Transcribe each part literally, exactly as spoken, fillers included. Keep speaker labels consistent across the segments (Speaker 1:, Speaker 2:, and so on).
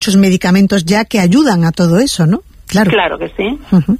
Speaker 1: muchos medicamentos ya que ayudan a todo eso, ¿no? Claro.
Speaker 2: Claro que sí.
Speaker 1: Uh-huh.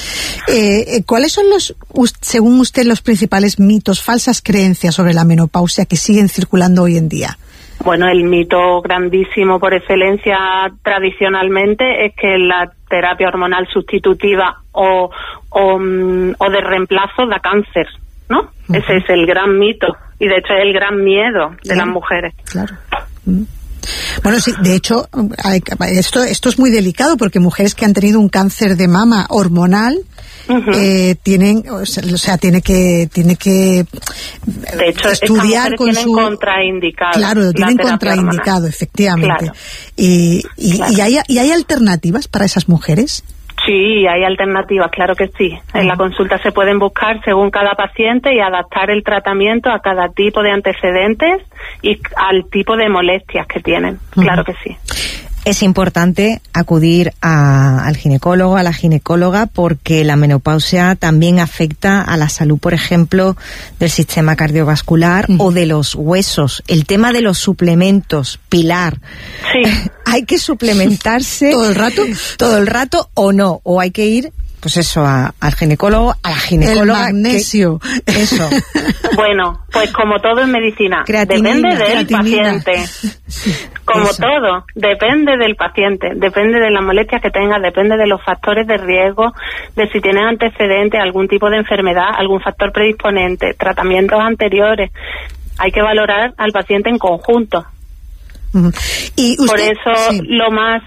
Speaker 1: Eh, ¿Cuáles son los, según usted, los principales mitos, falsas creencias sobre la menopausia que siguen circulando hoy en día?
Speaker 2: Bueno, el mito grandísimo por excelencia tradicionalmente es que la terapia hormonal sustitutiva o, o, o de reemplazo da cáncer, ¿no? Uh-huh. Ese es el gran mito y de hecho es el gran miedo de claro. las mujeres.
Speaker 1: Claro. Uh-huh. Bueno, sí, de hecho, esto, esto es muy delicado porque mujeres que han tenido un cáncer de mama hormonal uh-huh. eh, tienen, o sea, tiene que, tiene que
Speaker 2: de hecho,
Speaker 1: estudiar con su
Speaker 2: contraindicado.
Speaker 1: Claro, lo tienen contraindicado, hormonal. Efectivamente. Claro. Y, y, claro. y hay, y hay alternativas para esas mujeres.
Speaker 2: Sí, hay alternativas, claro que sí. Uh-huh. En la consulta se pueden buscar según cada paciente y adaptar el tratamiento a cada tipo de antecedentes y al tipo de molestias que tienen, uh-huh. claro que sí.
Speaker 3: Es importante acudir a, al ginecólogo, a la ginecóloga, porque la menopausia también afecta a la salud, por ejemplo, del sistema cardiovascular mm. o de los huesos. El tema de los suplementos, Pilar.
Speaker 2: Sí.
Speaker 3: ¿Hay que suplementarse
Speaker 1: todo el rato?
Speaker 3: Todo el rato o no, o hay que ir, pues eso, a, al ginecólogo, a la ginecóloga.
Speaker 1: El magnesio.
Speaker 3: Que, eso.
Speaker 2: Bueno, pues como todo en medicina,
Speaker 3: creatinina,
Speaker 2: depende del
Speaker 3: creatinina.
Speaker 2: paciente. Como eso. Todo, depende del paciente, depende de las molestias que tenga, depende de los factores de riesgo, de si tiene antecedentes, algún tipo de enfermedad, algún factor predisponente, tratamientos anteriores. Hay que valorar al paciente en conjunto.
Speaker 1: Uh-huh. ¿Y usted?
Speaker 2: Por eso
Speaker 1: sí.
Speaker 2: lo más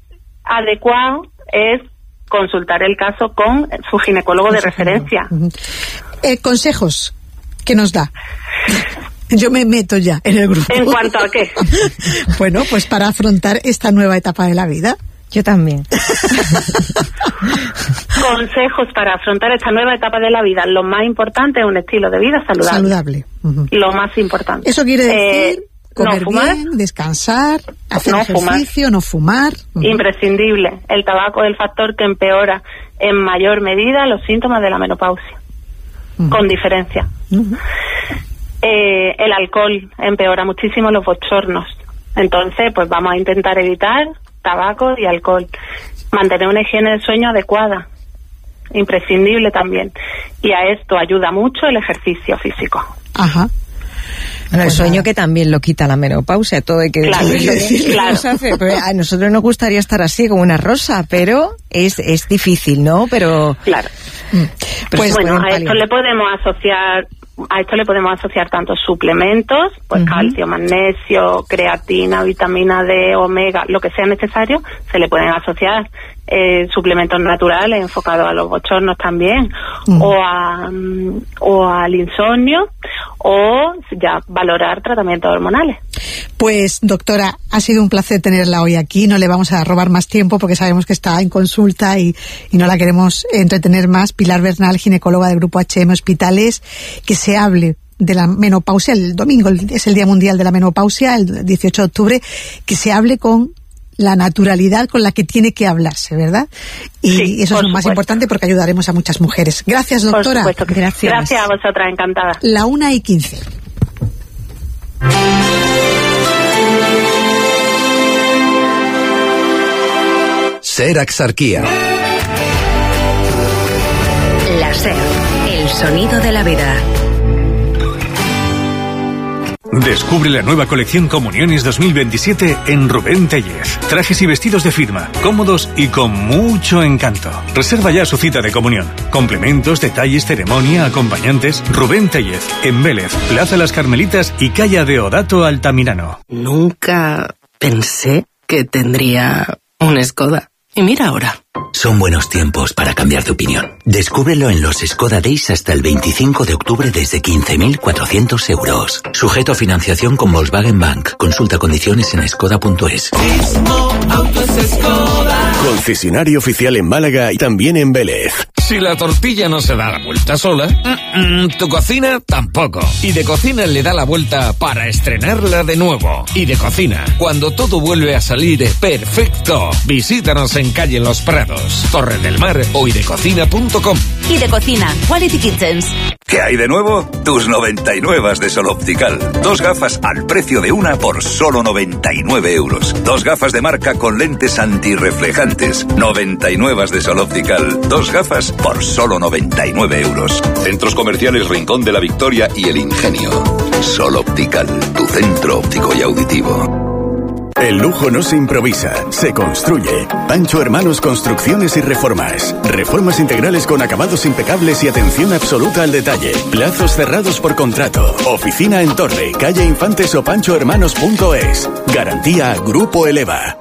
Speaker 2: adecuado es consultar el caso con su ginecólogo de referencia.
Speaker 1: Uh-huh. Eh, consejos que nos da. Yo me meto ya en el grupo.
Speaker 2: ¿En cuanto a qué?
Speaker 1: Bueno, pues para afrontar esta nueva etapa de la vida.
Speaker 3: Yo también.
Speaker 2: Consejos para afrontar esta nueva etapa de la vida. Lo más importante es un estilo de vida saludable.
Speaker 1: Saludable. Uh-huh.
Speaker 2: Lo más importante.
Speaker 1: Eso quiere decir
Speaker 2: eh,
Speaker 1: comer
Speaker 2: no fumar,
Speaker 1: bien, descansar, hacer
Speaker 2: no
Speaker 1: ejercicio,
Speaker 2: fumar.
Speaker 1: no fumar. Uh-huh.
Speaker 2: Imprescindible. El tabaco es el factor que empeora en mayor medida los síntomas de la menopausia. Uh-huh. Con diferencia. Uh-huh. Eh, el alcohol empeora muchísimo los bochornos. Entonces, pues vamos a intentar evitar tabaco y alcohol. Mantener una higiene del sueño adecuada. Imprescindible también. Y a esto ayuda mucho el ejercicio físico.
Speaker 1: Ajá.
Speaker 3: Bueno, el sueño que también lo quita la menopausia, todo hay que
Speaker 2: claro,
Speaker 3: decirlo.
Speaker 2: Claro.
Speaker 3: Nos hace, pues a nosotros nos gustaría estar así como una rosa, pero es es difícil, ¿no? Pero
Speaker 2: claro.
Speaker 3: Pero
Speaker 2: pues bueno, a esto le podemos asociar a esto le podemos asociar tanto suplementos, pues uh-huh. calcio, magnesio, creatina, vitamina D, omega, lo que sea necesario, se le pueden asociar eh, suplementos naturales enfocados a los bochornos también, uh-huh. o a um, o al insomnio, o ya valorar tratamientos hormonales.
Speaker 1: Pues doctora, ha sido un placer tenerla hoy aquí. No le vamos a robar más tiempo porque sabemos que está en consulta y, y no la queremos entretener más. Pilar Bernal, ginecóloga del Grupo H M Hospitales, que se hable de la menopausia. El domingo es el Día Mundial de la Menopausia, el dieciocho de octubre, que se hable con la naturalidad con la que tiene que hablarse, ¿verdad? Y
Speaker 2: sí,
Speaker 1: eso es lo más importante porque ayudaremos a muchas mujeres. Gracias, doctora.
Speaker 2: Por supuesto que gracias. Gracias a vosotras, encantada.
Speaker 1: La una y quince.
Speaker 4: SER Axarquía.
Speaker 5: La SER, el sonido de la vida.
Speaker 6: Descubre la nueva colección Comuniones dos mil veintisiete en Rubén Tellez. Trajes y vestidos de firma, cómodos y con mucho encanto. Reserva ya su cita de comunión. Complementos, detalles, ceremonia, acompañantes. Rubén Tellez, en Vélez, Plaza Las Carmelitas y Calle Deodato Altamirano.
Speaker 7: Nunca pensé que tendría un Skoda. Y mira ahora.
Speaker 8: Son buenos tiempos para cambiar de opinión. Descúbrelo en los Skoda Days hasta el veinticinco de octubre desde quince mil cuatrocientos euros. Sujeto a financiación con Volkswagen Bank. Consulta condiciones en skoda punto es.
Speaker 9: Concesionario oficial en Málaga y también en Vélez.
Speaker 10: Si la tortilla no se da la vuelta sola, mm, mm, tu cocina tampoco. Y de Cocina le da la vuelta para estrenarla de nuevo. Y de Cocina, cuando todo vuelve a salir perfecto. Visítanos en calle Los Prados, Torre del Mar o idecocina punto com.
Speaker 11: Idecocina, Quality Kitchens. ¿Qué hay de nuevo? Tus noventa y nueve de Sol Optical. Dos gafas al precio de una por solo noventa y nueve euros. Dos gafas de marca con lentes antirreflejantes. noventa y nueve de Sol Optical. Dos gafas por solo noventa y nueve euros. Centros comerciales Rincón de la Victoria y El Ingenio. Sol Optical, tu centro óptico y auditivo.
Speaker 9: El lujo no se improvisa, se construye. Pancho Hermanos Construcciones y Reformas. Reformas integrales con acabados impecables y atención absoluta al detalle. Plazos cerrados por contrato. Oficina en Torre, calle Infantes o pancho hermanos punto es. Garantía Grupo Eleva.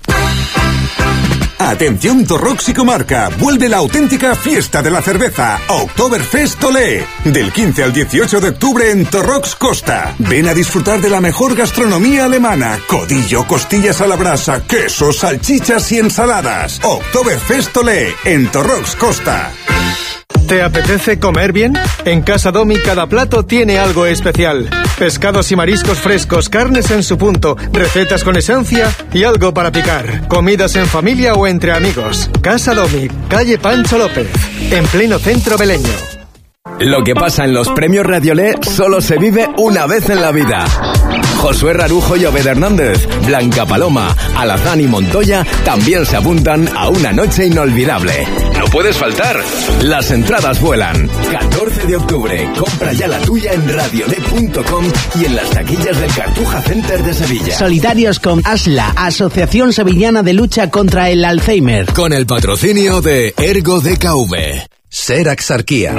Speaker 12: Atención Torrox y comarca, vuelve la auténtica fiesta de la cerveza, Oktoberfest Olé, del quince al dieciocho de octubre en Torrox Costa. Ven a disfrutar de la mejor gastronomía alemana, codillo, costillas a la brasa, quesos, salchichas y ensaladas. Oktoberfest Olé en Torrox Costa.
Speaker 13: ¿Te apetece comer bien? En Casa Domi cada plato tiene algo especial. Pescados y mariscos frescos, carnes en su punto, recetas con esencia y algo para picar. Comidas en familia o entre amigos. Casa Domi, calle Pancho López, en pleno centro beleño.
Speaker 14: Lo que pasa en los premios Radiolé solo se vive una vez en la vida. Josué Rarujo y Obed Hernández, Blanca Paloma, Alazán y Montoya también se apuntan a una noche inolvidable. No puedes faltar. Las entradas vuelan. catorce de octubre. Compra ya la tuya en radiolé punto com y en las taquillas del Cartuja Center de Sevilla.
Speaker 15: Solidarios con ASLA, Asociación Sevillana de Lucha contra el Alzheimer.
Speaker 4: Con el patrocinio de Ergo D K V. Ser Axarquía.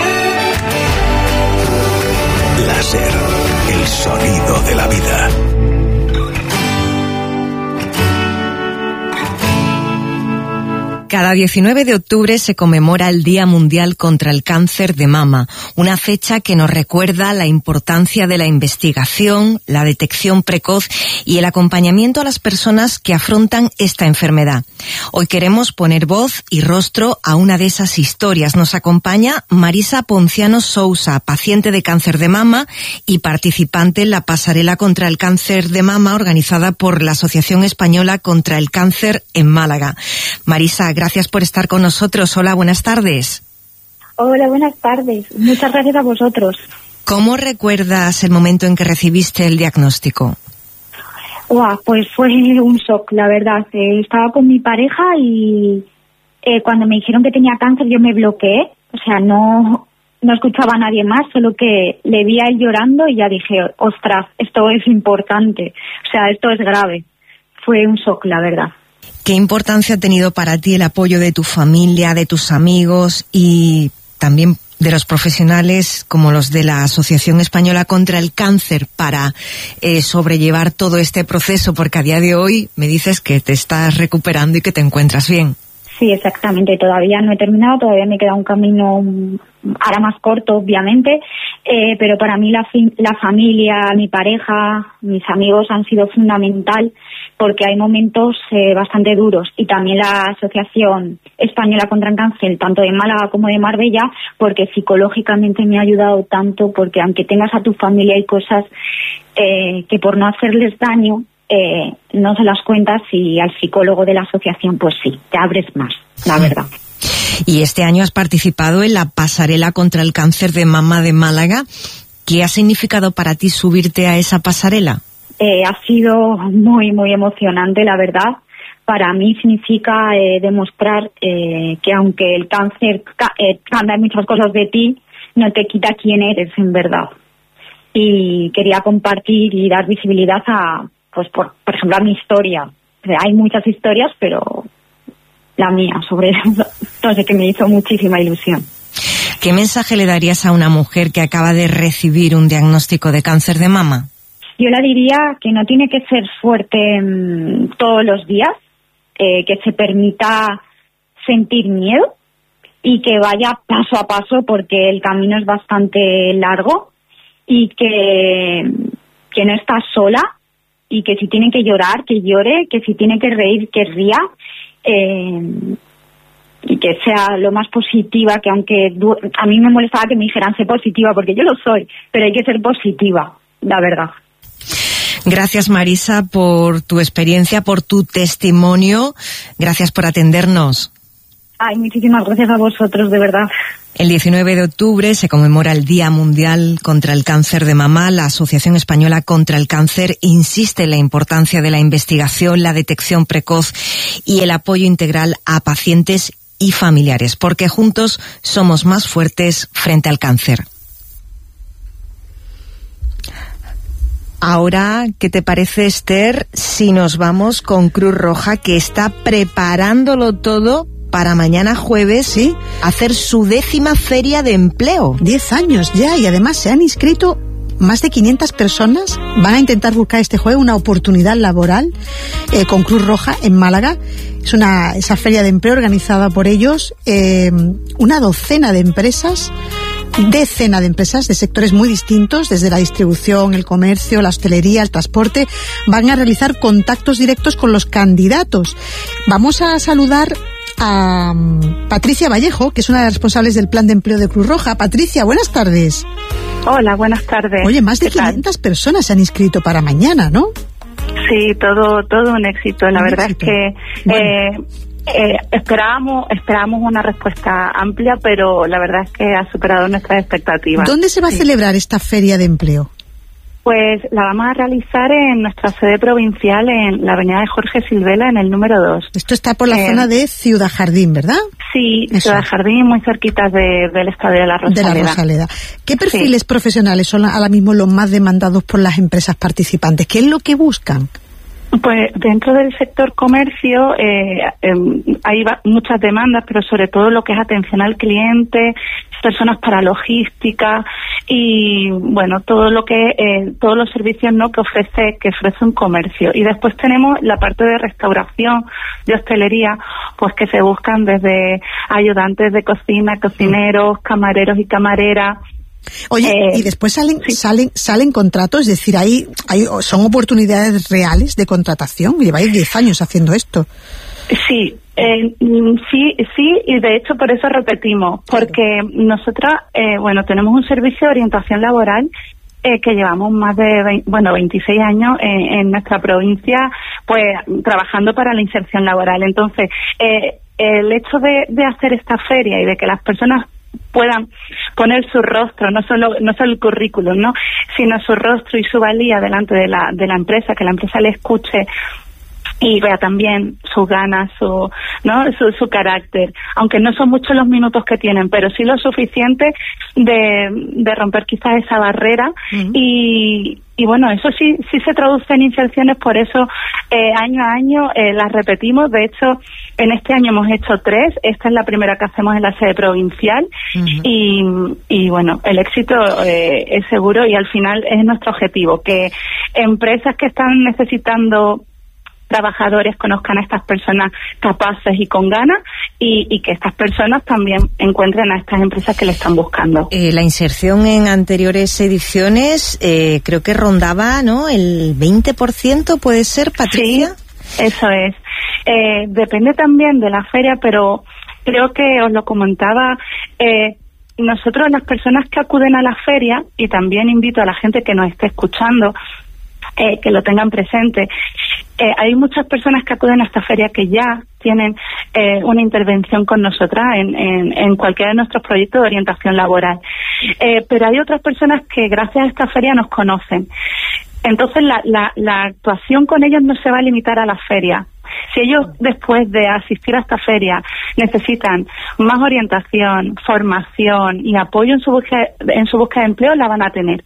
Speaker 4: Láser, el sonido de la vida.
Speaker 3: Cada diecinueve de octubre se conmemora el Día Mundial contra el Cáncer de Mama, una fecha que nos recuerda la importancia de la investigación, la detección precoz y el acompañamiento a las personas que afrontan esta enfermedad. Hoy queremos poner voz y rostro a una de esas historias. Nos acompaña Marisa Ponciano Sousa, paciente de cáncer de mama y participante en la pasarela contra el cáncer de mama organizada por la Asociación Española contra el Cáncer en Málaga. Marisa, gracias por estar con nosotros. Hola, buenas tardes.
Speaker 16: Hola, buenas tardes. Muchas gracias a vosotros.
Speaker 3: ¿Cómo recuerdas el momento en que recibiste el diagnóstico?
Speaker 16: Wow, pues fue un shock, la verdad. Eh, estaba con mi pareja y eh, cuando me dijeron que tenía cáncer yo me bloqueé. O sea, no, no escuchaba a nadie más, solo que le vi a él llorando y ya dije, ostras, esto es importante. O sea, esto es grave. Fue un shock, la verdad.
Speaker 3: ¿Qué importancia ha tenido para ti el apoyo de tu familia, de tus amigos y también de los profesionales como los de la Asociación Española contra el Cáncer para eh, sobrellevar todo este proceso? Porque a día de hoy me dices que te estás recuperando y que te encuentras bien.
Speaker 16: Sí, exactamente. Todavía no he terminado, todavía me queda un camino ahora más corto, obviamente, eh, pero para mí la, la familia, mi pareja, mis amigos han sido fundamental porque hay momentos eh, bastante duros y también la Asociación Española contra el Cáncer, tanto de Málaga como de Marbella, porque psicológicamente me ha ayudado tanto, porque aunque tengas a tu familia hay cosas eh, que por no hacerles daño eh, no se las cuentas y al psicólogo de la asociación pues sí, te abres más, la verdad.
Speaker 3: Y este año has participado en la pasarela contra el cáncer de mama de Málaga. ¿Qué ha significado para ti subirte a esa pasarela?
Speaker 16: Eh, ha sido muy, muy emocionante, la verdad. Para mí significa eh, demostrar eh, que aunque el cáncer ca- eh, cambia muchas cosas de ti, no te quita quién eres en verdad. Y quería compartir y dar visibilidad a, pues por, por ejemplo, a mi historia. O sea, hay muchas historias, pero la mía sobre eso, no sé, que me hizo muchísima ilusión.
Speaker 3: ¿Qué mensaje le darías a una mujer que acaba de recibir un diagnóstico de cáncer de mama?
Speaker 16: Yo le diría que no tiene que ser fuerte mmm, todos los días, eh, que se permita sentir miedo y que vaya paso a paso porque el camino es bastante largo y que, que no está sola y que si tiene que llorar, que llore, que si tiene que reír, que ría eh, y que sea lo más positiva, que aunque du- a mí me molestaba que me dijeran sé positiva porque yo lo soy, pero hay que ser positiva, la verdad.
Speaker 3: Gracias, Marisa, por tu experiencia, por tu testimonio. Gracias por atendernos.
Speaker 16: Ay, muchísimas gracias a vosotros, de verdad.
Speaker 3: El diecinueve de octubre se conmemora el Día Mundial contra el Cáncer de Mama. La Asociación Española contra el Cáncer insiste en la importancia de la investigación, la detección precoz y el apoyo integral a pacientes y familiares, porque juntos somos más fuertes frente al cáncer. Ahora, ¿qué te parece, Esther, si nos vamos con Cruz Roja, que está preparándolo todo para mañana jueves, sí, hacer su décima feria de empleo?
Speaker 1: Diez años ya, y además se han inscrito más de quinientas personas. Van a intentar buscar este jueves una oportunidad laboral eh, con Cruz Roja en Málaga. Es una esa feria de empleo organizada por ellos, eh, una docena de empresas, decena de empresas de sectores muy distintos, desde la distribución, el comercio, la hostelería, el transporte. Van a realizar contactos directos con los candidatos. Vamos a saludar a um, Patricia Vallejo, que es una de las responsables del plan de empleo de Cruz Roja. Patricia, buenas tardes.
Speaker 17: Hola, buenas tardes.
Speaker 1: Oye, más de quinientas personas se han inscrito para mañana, ¿no?
Speaker 17: Sí, todo todo un éxito. La un verdad éxito. es que bueno. eh, eh, esperábamos esperábamos una respuesta amplia, pero la verdad es que ha superado nuestras expectativas.
Speaker 1: ¿Dónde se va sí. a celebrar esta feria de empleo?
Speaker 17: Pues la vamos a realizar en nuestra sede provincial, en la avenida de Jorge Silvela, en el número dos.
Speaker 1: Esto está por la eh, zona de Ciudad Jardín, ¿verdad?
Speaker 17: Sí, Eso. Ciudad Jardín, muy cerquita de, del estadio de la Rosaleda.
Speaker 1: De la Rosaleda. ¿Qué perfiles sí. profesionales son ahora mismo los más demandados por las empresas participantes? ¿Qué es lo que buscan?
Speaker 17: Pues dentro del sector comercio eh, eh, hay muchas demandas, pero sobre todo lo que es atención al cliente, personas para logística y bueno, todo lo que eh, todos los servicios no que ofrece que ofrece un comercio. Y después tenemos la parte de restauración, de hostelería, pues que se buscan desde ayudantes de cocina, cocineros, camareros y camareras.
Speaker 1: Oye, eh, y después salen sí. salen salen contratos, es decir, ahí hay, son oportunidades reales de contratación. Lleváis diez años haciendo esto.
Speaker 17: Sí, eh, sí, sí, y de hecho por eso repetimos, porque nosotras, eh, bueno, tenemos un servicio de orientación laboral eh, que llevamos más de, veinte, bueno, veintiséis años en, en nuestra provincia, pues trabajando para la inserción laboral. Entonces, eh, el hecho de, de hacer esta feria y de que las personas puedan poner su rostro, no solo no solo el currículum, ¿no?, sino su rostro y su valía delante de la de la empresa, que la empresa le escuche y vea también sus ganas, su, ¿no?, su, su carácter, aunque no son muchos los minutos que tienen, pero sí lo suficiente de, de romper quizás esa barrera. Uh-huh. y Y bueno, eso sí sí se traduce en inserciones, por eso eh, año a año eh, las repetimos. De hecho, en este año hemos hecho tres. Esta es la primera que hacemos en la sede provincial. Uh-huh. y, y bueno, el éxito eh, es seguro, y al final es nuestro objetivo, que empresas que están necesitando trabajadores conozcan a estas personas capaces y con ganas, y, y que estas personas también encuentren a estas empresas que le están buscando.
Speaker 3: Eh, la inserción en anteriores ediciones eh, creo que rondaba, ¿no?, el veinte por ciento, ¿puede ser, Patricia?
Speaker 17: Sí, eso es. Eh, depende también de la feria, pero creo que os lo comentaba, eh, nosotros, las personas que acuden a la feria, y también invito a la gente que nos esté escuchando, eh, que lo tengan presente, Eh, hay muchas personas que acuden a esta feria que ya tienen eh, una intervención con nosotras en, en, en cualquiera de nuestros proyectos de orientación laboral. Eh, pero hay otras personas que gracias a esta feria nos conocen. Entonces la, la, la actuación con ellos no se va a limitar a la feria. Si ellos, después de asistir a esta feria, necesitan más orientación, formación y apoyo en su búsqueda, en su búsqueda de empleo, la van a tener.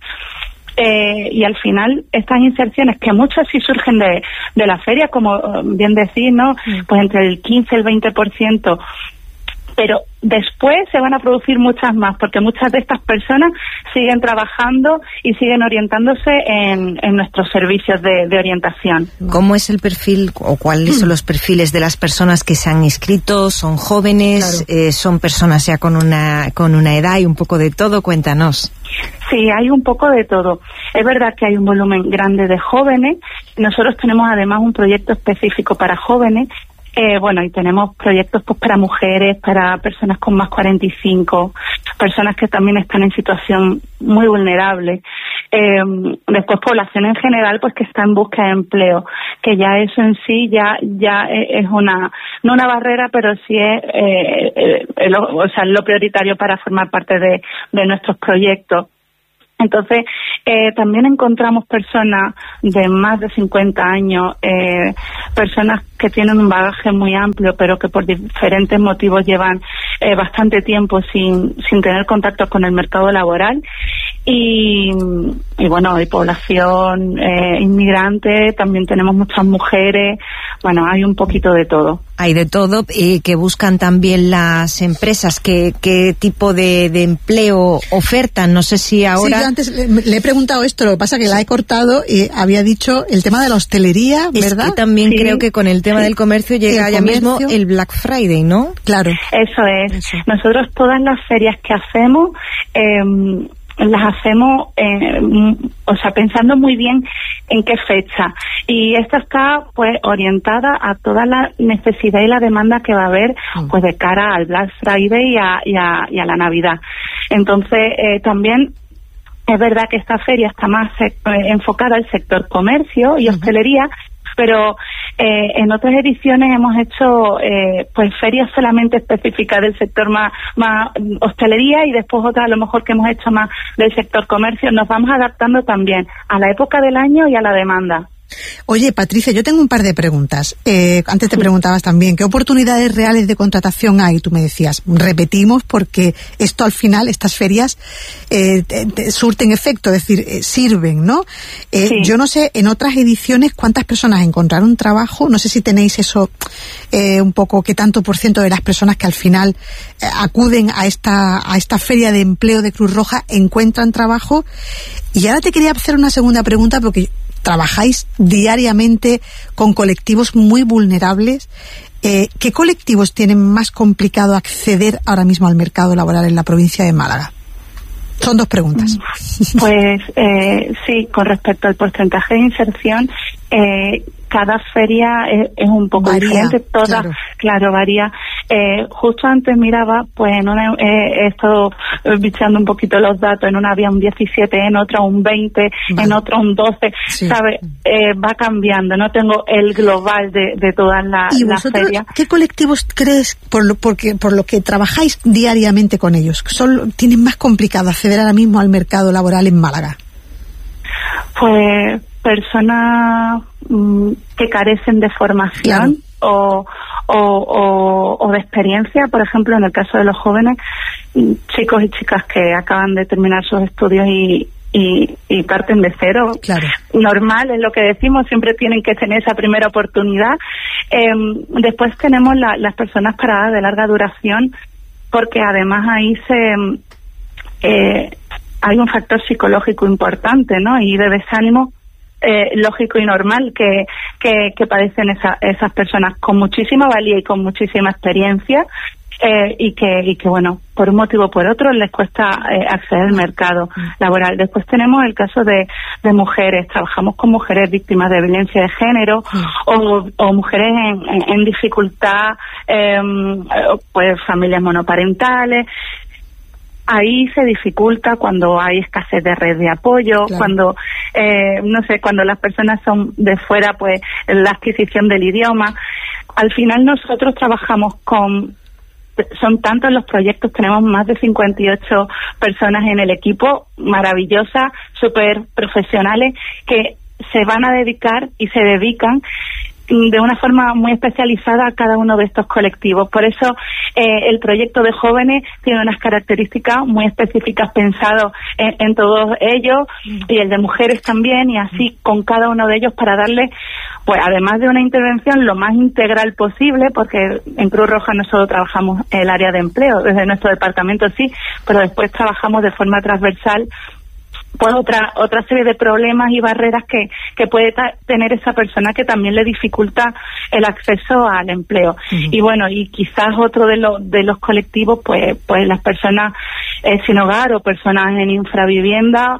Speaker 17: Eh, y al final estas inserciones, que muchas sí surgen de, de la feria, como bien decís, ¿no?, pues entre el quince y el veinte por ciento, pero después se van a producir muchas más, porque muchas de estas personas siguen trabajando y siguen orientándose en, en nuestros servicios de, de orientación.
Speaker 3: ¿Cómo es el perfil o cuáles son los perfiles de las personas que se han inscrito? ¿Son jóvenes? Claro. Eh, ¿Son personas ya con una con una edad y un poco de todo? Cuéntanos.
Speaker 17: Sí, hay un poco de todo. Es verdad que hay un volumen grande de jóvenes. Nosotros tenemos además un proyecto específico para jóvenes, Eh, bueno, y tenemos proyectos pues para mujeres, para personas con más cuarenta y cinco, personas que también están en situación muy vulnerable. Eh, después población en general pues que está en busca de empleo, que ya eso en sí ya ya es una, no una barrera, pero sí es eh, eh, lo, o sea, lo prioritario para formar parte de, de nuestros proyectos. Entonces, eh, también encontramos personas de más de cincuenta años, eh, personas que tienen un bagaje muy amplio, pero que por diferentes motivos llevan eh, bastante tiempo sin, sin tener contacto con el mercado laboral. Y, y bueno, hay población eh, inmigrante, también tenemos muchas mujeres, bueno, hay un poquito de todo.
Speaker 3: Hay de todo, y que buscan también las empresas, ¿qué, qué tipo de, de empleo ofertan? No sé si ahora...
Speaker 1: Sí, yo antes le, le he preguntado esto, lo que pasa que la he cortado y había dicho el tema de la hostelería, ¿verdad?
Speaker 3: Es que también
Speaker 17: Sí.
Speaker 3: creo que con el tema
Speaker 17: Sí.
Speaker 3: del comercio llega
Speaker 1: El
Speaker 3: ya
Speaker 1: comercio.
Speaker 3: mismo el Black Friday, ¿no?
Speaker 1: Claro.
Speaker 17: Eso es.
Speaker 1: Eso.
Speaker 17: Nosotros todas las ferias que hacemos eh, las hacemos, eh, o sea, pensando muy bien en qué fecha. Y esta está, pues, orientada a toda la necesidad y la demanda que va a haber, pues, de cara al Black Friday y a, y a, y a la Navidad. Entonces, eh, también es verdad que esta feria está más eh, enfocada al sector comercio y hostelería, pero eh, en otras ediciones hemos hecho eh, pues ferias solamente específicas del sector más, más hostelería, y después otras a lo mejor que hemos hecho más del sector comercio. Nos vamos adaptando también a la época del año y a la demanda.
Speaker 1: Oye, Patricia, yo tengo un par de preguntas. Eh, antes te preguntabas también, ¿qué oportunidades reales de contratación hay? Tú me decías, repetimos, porque esto al final, estas ferias, eh, te, te surten efecto, es decir, eh, sirven, ¿no? Eh,
Speaker 17: Sí.
Speaker 1: Yo no sé, en otras ediciones, ¿cuántas personas encontraron trabajo? No sé si tenéis eso, eh, un poco, qué tanto por ciento de las personas que al final eh, acuden a esta, a esta feria de empleo de Cruz Roja encuentran trabajo. Y ahora te quería hacer una segunda pregunta, porque trabajáis diariamente con colectivos muy vulnerables. Eh, ¿Qué colectivos tienen más complicado acceder ahora mismo al mercado laboral en la provincia de Málaga? Son dos preguntas.
Speaker 17: Pues eh, sí, con respecto al porcentaje de inserción, eh, cada feria es, es un poco
Speaker 1: Varía,
Speaker 17: diferente, toda,
Speaker 1: claro.
Speaker 17: claro, varía. Eh, justo antes miraba, pues en una eh, he estado eh, bicheando un poquito los datos, en una había un diecisiete, en otra un veinte,
Speaker 1: Vale.
Speaker 17: en otra un doce,
Speaker 1: Sí.
Speaker 17: ¿sabe? Eh, va cambiando, no tengo el global de, de todas la,
Speaker 1: ¿Y
Speaker 17: las
Speaker 1: vosotros
Speaker 17: ferias.
Speaker 1: qué colectivos crees, por lo, porque, por lo que trabajáis diariamente con ellos, son, tienen más complicado acceder ahora mismo al mercado laboral en Málaga?
Speaker 17: Pues personas mm, que carecen de formación o, o, o, o de experiencia, por ejemplo, en el caso de los jóvenes, mm, chicos y chicas que acaban de terminar sus estudios y, y, y parten de cero.
Speaker 1: Claro.
Speaker 17: Normal, es lo que decimos, siempre tienen que tener esa primera oportunidad. Eh, después tenemos la, las personas paradas de larga duración, porque además ahí se eh, hay un factor psicológico importante, ¿no? Y de desánimo eh, lógico y normal que, que, que padecen esa, esas personas con muchísima valía y con muchísima experiencia, eh, y que y que bueno, por un motivo o por otro les cuesta eh, acceder al mercado laboral. Después tenemos el caso de, de mujeres, trabajamos con mujeres víctimas de violencia de género, o, o mujeres en, en, en dificultad, eh, pues familias monoparentales. Ahí se dificulta cuando hay escasez de red de apoyo,
Speaker 1: Claro.
Speaker 17: cuando, eh, no sé, cuando las personas son de fuera, pues la adquisición del idioma. Al final nosotros trabajamos con, son tantos los proyectos, tenemos más de cincuenta y ocho personas en el equipo, maravillosas, súper profesionales, que se van a dedicar y se dedican de una forma muy especializada a cada uno de estos colectivos. Por eso eh, el proyecto de jóvenes tiene unas características muy específicas pensados en, en todos ellos, y el de mujeres también, y así con cada uno de ellos, para darle, pues además de una intervención lo más integral posible, porque en Cruz Roja no solo trabajamos el área de empleo, desde nuestro departamento sí, pero después trabajamos de forma transversal pues otra otra serie de problemas y barreras que, que puede ta- tener esa persona, que también le dificulta el acceso al empleo. Uh-huh. Y bueno, y quizás otro de los de los colectivos, pues pues las personas eh, sin hogar o personas en infravivienda,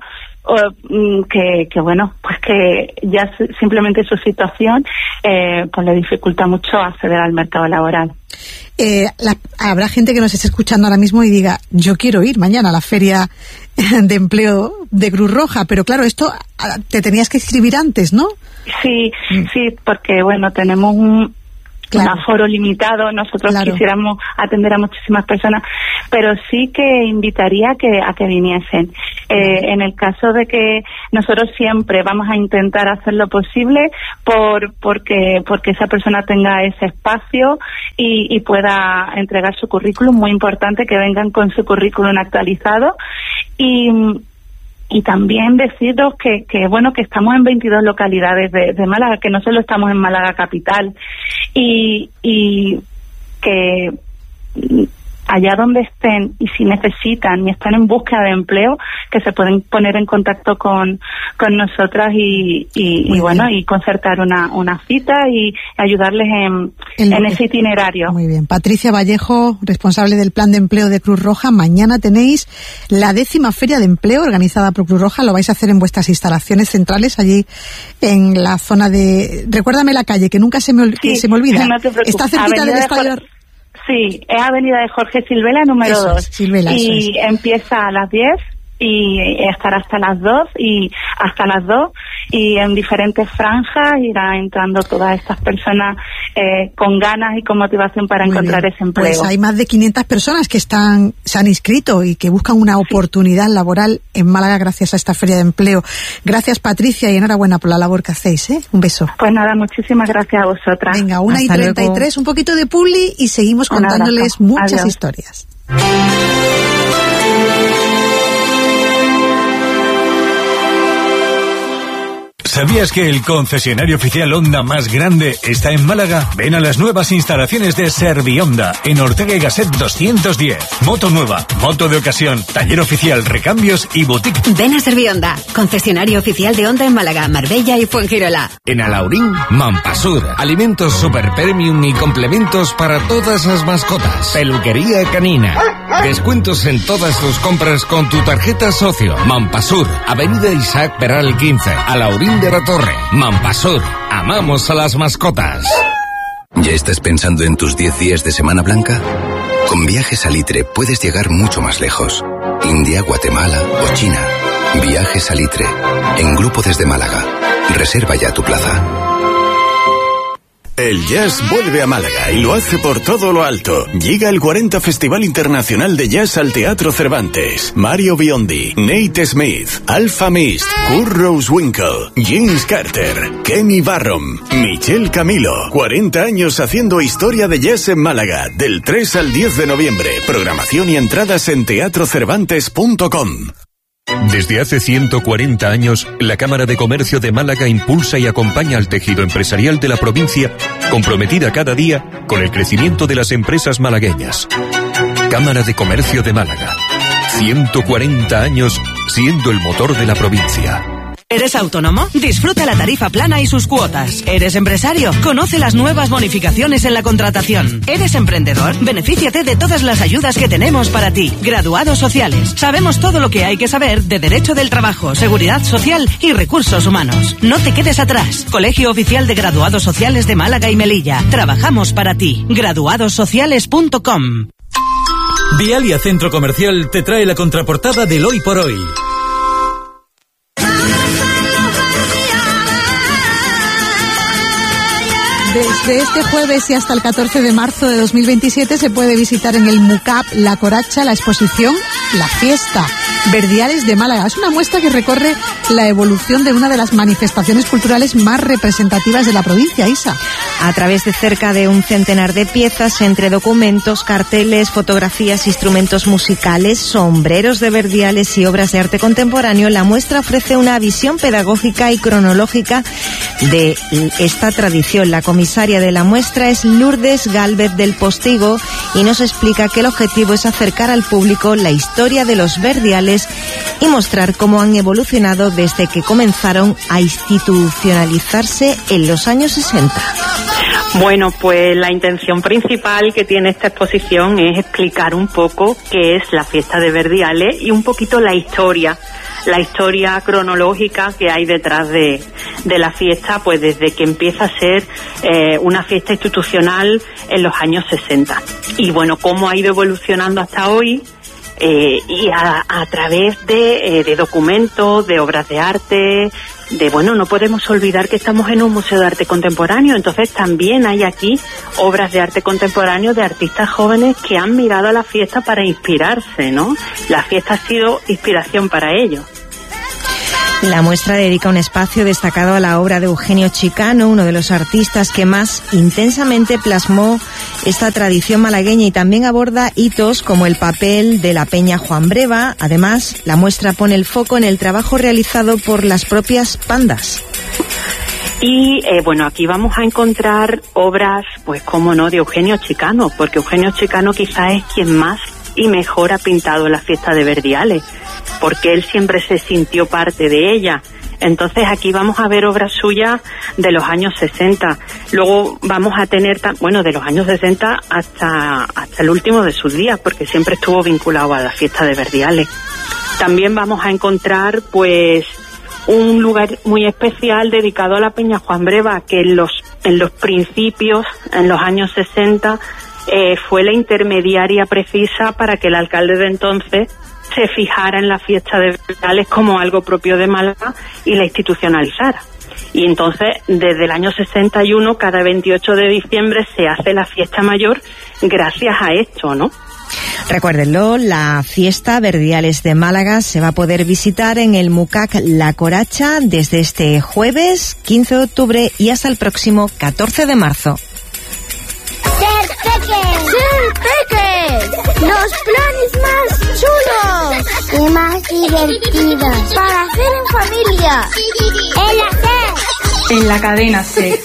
Speaker 17: o, que, que bueno, pues que ya simplemente su situación eh, pues le dificulta mucho acceder al mercado laboral.
Speaker 1: Eh, la, habrá gente que nos esté escuchando ahora mismo y diga, yo quiero ir mañana a la feria de empleo de Cruz Roja, pero claro, esto te tenías que inscribir antes, ¿no?
Speaker 17: Sí, mm. sí, porque bueno, tenemos un, claro. un aforo limitado, nosotros claro. quisiéramos atender a muchísimas personas, pero sí que invitaría a que, a que viniesen. Eh, en el caso de que nosotros siempre vamos a intentar hacer lo posible por porque porque esa persona tenga ese espacio y, y pueda entregar su currículum, muy importante que vengan con su currículum actualizado. Y y también deciros que, que bueno, que estamos en veintidós localidades de, de Málaga, que no solo estamos en Málaga capital, y, y que allá donde estén y si necesitan y están en búsqueda de empleo, que se pueden poner en contacto con, con nosotras y, y, y bueno, y concertar una, una cita y ayudarles en, en, en ese itinerario.
Speaker 1: Muy bien. Patricia Vallejo, responsable del Plan de Empleo de Cruz Roja. Mañana tenéis la décima Feria de Empleo organizada por Cruz Roja. Lo vais a hacer en vuestras instalaciones centrales allí en la zona de... Recuérdame la calle, que nunca se me, ol... sí, que se me olvida.
Speaker 17: No te preocupes.
Speaker 1: Está cerquita del estadio...
Speaker 17: Sí, es Avenida de Jorge Silvela, número dos.
Speaker 1: Silvela,
Speaker 17: y
Speaker 1: es.
Speaker 17: empieza a las diez y estará hasta las dos y hasta las dos y en diferentes franjas irá entrando todas estas personas eh, con ganas y con motivación para Muy encontrar bien. ese empleo.
Speaker 1: Pues hay más de quinientas personas que están se han inscrito y que buscan una oportunidad sí. laboral en Málaga gracias a esta feria de empleo. Gracias, Patricia, y enhorabuena por la labor que hacéis, ¿eh? Un beso.
Speaker 17: Pues nada, muchísimas gracias a vosotras.
Speaker 1: Venga, una Hasta y treinta y tres, un poquito de publi y seguimos Un contándoles abrazo. muchas Adiós. historias.
Speaker 6: ¿Sabías que el concesionario oficial Honda más grande está en Málaga? Ven a las nuevas instalaciones de Servihonda en Ortega y Gasset doscientos diez. Moto nueva, moto de ocasión, taller oficial, recambios y boutique.
Speaker 5: Ven a Servihonda, concesionario oficial de Honda en Málaga, Marbella y Fuengirola.
Speaker 10: En Alaurín, Mampasur, alimentos super premium y complementos para todas las mascotas. Peluquería canina. Descuentos en todas tus compras con tu tarjeta socio. Mampasur, Avenida Isaac Peral quince, Alaurín de la Torre. Mampasur, amamos a las mascotas.
Speaker 11: ¿Ya estás pensando en tus diez días de Semana Blanca? Con Viajes Salitre puedes llegar mucho más lejos. India, Guatemala o China. Viajes Salitre, en grupo desde Málaga. Reserva ya tu plaza.
Speaker 9: El jazz vuelve a Málaga y lo hace por todo lo alto. Llega el cuarenta Festival Internacional de Jazz al Teatro Cervantes. Mario Biondi, Nate Smith, Alfa Mist, Kurt Rosewinkle, James Carter, Kenny Barron, Michel Camilo. cuarenta años haciendo historia de jazz en Málaga. Del tres al diez de noviembre. Programación y entradas en teatro cervantes punto com.
Speaker 18: Desde hace ciento cuarenta años, la Cámara de Comercio de Málaga impulsa y acompaña al tejido empresarial de la provincia, comprometida cada día con el crecimiento de las empresas malagueñas. Cámara de Comercio de Málaga. ciento cuarenta años siendo el motor de la provincia.
Speaker 19: ¿Eres autónomo? Disfruta la tarifa plana y sus cuotas. ¿Eres empresario? Conoce las nuevas bonificaciones en la contratación. ¿Eres emprendedor? Benefíciate de todas las ayudas que tenemos para ti. Graduados sociales. Sabemos todo lo que hay que saber de Derecho del Trabajo, Seguridad Social y Recursos Humanos. No te quedes atrás. Colegio Oficial de Graduados Sociales de Málaga y Melilla. Trabajamos para ti. graduados sociales punto com.
Speaker 20: Vialia Centro Comercial te trae la contraportada del Hoy por Hoy.
Speaker 1: Desde este jueves y hasta el catorce de marzo de dos mil veintisiete se puede visitar en el MUCAP La Coracha la exposición La Fiesta, Verdiales de Málaga. Es una muestra que recorre la evolución de una de las manifestaciones culturales más representativas de la provincia, Isa.
Speaker 3: A través de cerca de un centenar de piezas, entre documentos, carteles, fotografías, instrumentos musicales, sombreros de verdiales y obras de arte contemporáneo, la muestra ofrece una visión pedagógica y cronológica de esta tradición. La comisaria de la muestra es Lourdes Gálvez del Postigo y nos explica que el objetivo es acercar al público la historia de los verdiales y mostrar cómo han evolucionado desde que comenzaron a institucionalizarse en los años sesenta.
Speaker 21: Bueno, pues la intención principal que tiene esta exposición es explicar un poco qué es la fiesta de Verdiales y un poquito la historia, la historia cronológica que hay detrás de, de la fiesta, pues desde que empieza a ser eh, una fiesta institucional en los años sesenta. Y bueno, cómo ha ido evolucionando hasta hoy. Eh, y a, a través de, eh, de documentos, de obras de arte, de bueno, no podemos olvidar que estamos en un museo de arte contemporáneo, entonces también hay aquí obras de arte contemporáneo de artistas jóvenes que han mirado a la fiesta para inspirarse, ¿no? La fiesta ha sido inspiración para ellos.
Speaker 3: La muestra dedica un espacio destacado a la obra de Eugenio Chicano, uno de los artistas que más intensamente plasmó esta tradición malagueña, y también aborda hitos como el papel de la Peña Juan Breva. Además, la muestra pone el foco en el trabajo realizado por las propias bandas.
Speaker 21: Y eh, bueno, aquí vamos a encontrar obras, pues cómo no, de Eugenio Chicano, porque Eugenio Chicano quizás es quien más y mejor ha pintado la fiesta de Verdiales, porque él siempre se sintió parte de ella. Entonces aquí vamos a ver obras suyas de los años sesenta. Luego vamos a tener, bueno, de los años sesenta hasta, hasta el último de sus días, porque siempre estuvo vinculado a la fiesta de Verdiales. También vamos a encontrar, pues, un lugar muy especial dedicado a la Peña Juan Breva, que en los, en los principios, en los años sesenta, eh, fue la intermediaria precisa para que el alcalde de entonces se fijara en la fiesta de Verdiales como algo propio de Málaga y la institucionalizara. Y entonces, desde el año sesenta y uno, cada veintiocho de diciembre se hace la fiesta mayor gracias a esto, ¿no?
Speaker 3: Recuérdenlo, la fiesta Verdiales de Málaga se va a poder visitar en el Mucac La Coracha desde este jueves quince de octubre y hasta el próximo catorce de marzo.
Speaker 22: ¡Ser Peques! ¡Ser Peques! ¡Los planes más chulos! Y más divertidos. Para hacer en familia. En la C.
Speaker 23: En la cadena C.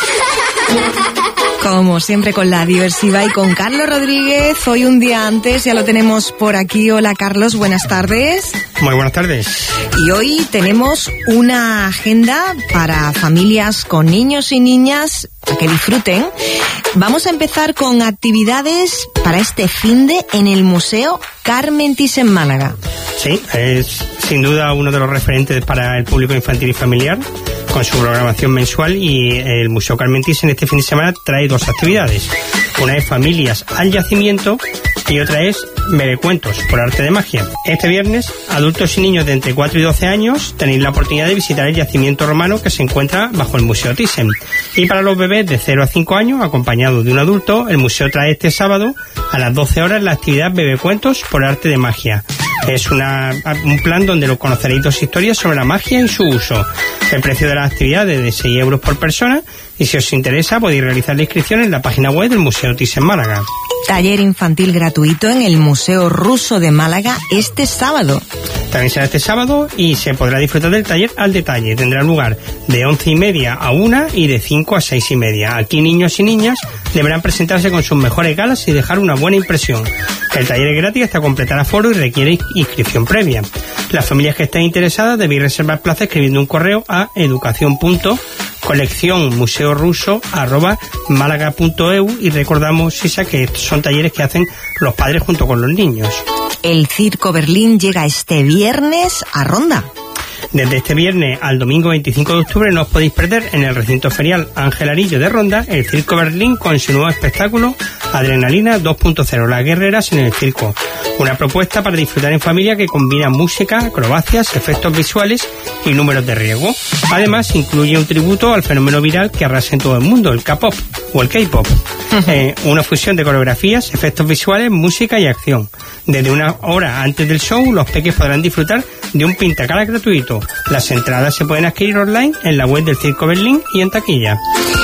Speaker 3: Como siempre con la Diversiva y con Carlos Rodríguez, hoy un día antes, ya lo tenemos por aquí. Hola Carlos, buenas tardes.
Speaker 24: Muy buenas tardes.
Speaker 3: Y hoy tenemos una agenda para familias con niños y niñas que disfruten. Vamos a empezar con actividades para este finde en el Museo Carmen Thyssen Málaga.
Speaker 24: Sí, es sin duda uno de los referentes para el público infantil y familiar, con su programación mensual, y el Museo Carmen Thyssen este fin de semana trae dos actividades. Una es Familias al Yacimiento y otra es Bebecuentos por Arte de Magia. Este viernes, adultos y niños de entre cuatro y doce años tenéis la oportunidad de visitar el yacimiento romano que se encuentra bajo el Museo Thyssen. Y para los bebés de cero a cinco años, acompañados de un adulto, el museo trae este sábado a las doce horas la actividad Bebecuentos por Arte de Magia. Es una, un plan donde lo conoceréis dos historias sobre la magia y su uso. El precio de la actividad es de seis euros por persona, y si os interesa podéis realizar la inscripción en la página web del Museo Thyssen Málaga.
Speaker 3: Taller infantil gratuito en el Museo Ruso de Málaga este sábado.
Speaker 24: También será este sábado y se podrá disfrutar del taller al detalle. Tendrá lugar de once y media a una y de cinco a seis y media. Aquí niños y niñas deberán presentarse con sus mejores galas y dejar una buena impresión. El taller es gratis hasta completar aforo y requiere inscripción previa. Las familias que estén interesadas debéis reservar plaza escribiendo un correo a educación punto colección museo ruso arroba málaga punto e u, y recordamos, Isa, que son talleres que hacen los padres junto con los niños.
Speaker 3: El Circo Berlín llega este viernes a Ronda.
Speaker 24: Desde este viernes al domingo veinticinco de octubre no os podéis perder en el recinto ferial Ángel Arillo de Ronda el Circo Berlín con su nuevo espectáculo Adrenalina dos punto cero, las guerreras en el circo. Una propuesta para disfrutar en familia que combina música, acrobacias, efectos visuales y números de riesgo. Además, incluye un tributo al fenómeno viral que arrasa en todo el mundo, el K-pop o el K-pop. Eh, una fusión de coreografías, efectos visuales, música y acción. Desde una hora antes del show, los peques podrán disfrutar de un pintacaras gratuito. Las entradas se pueden adquirir online en la web del Circo Berlín y en taquilla.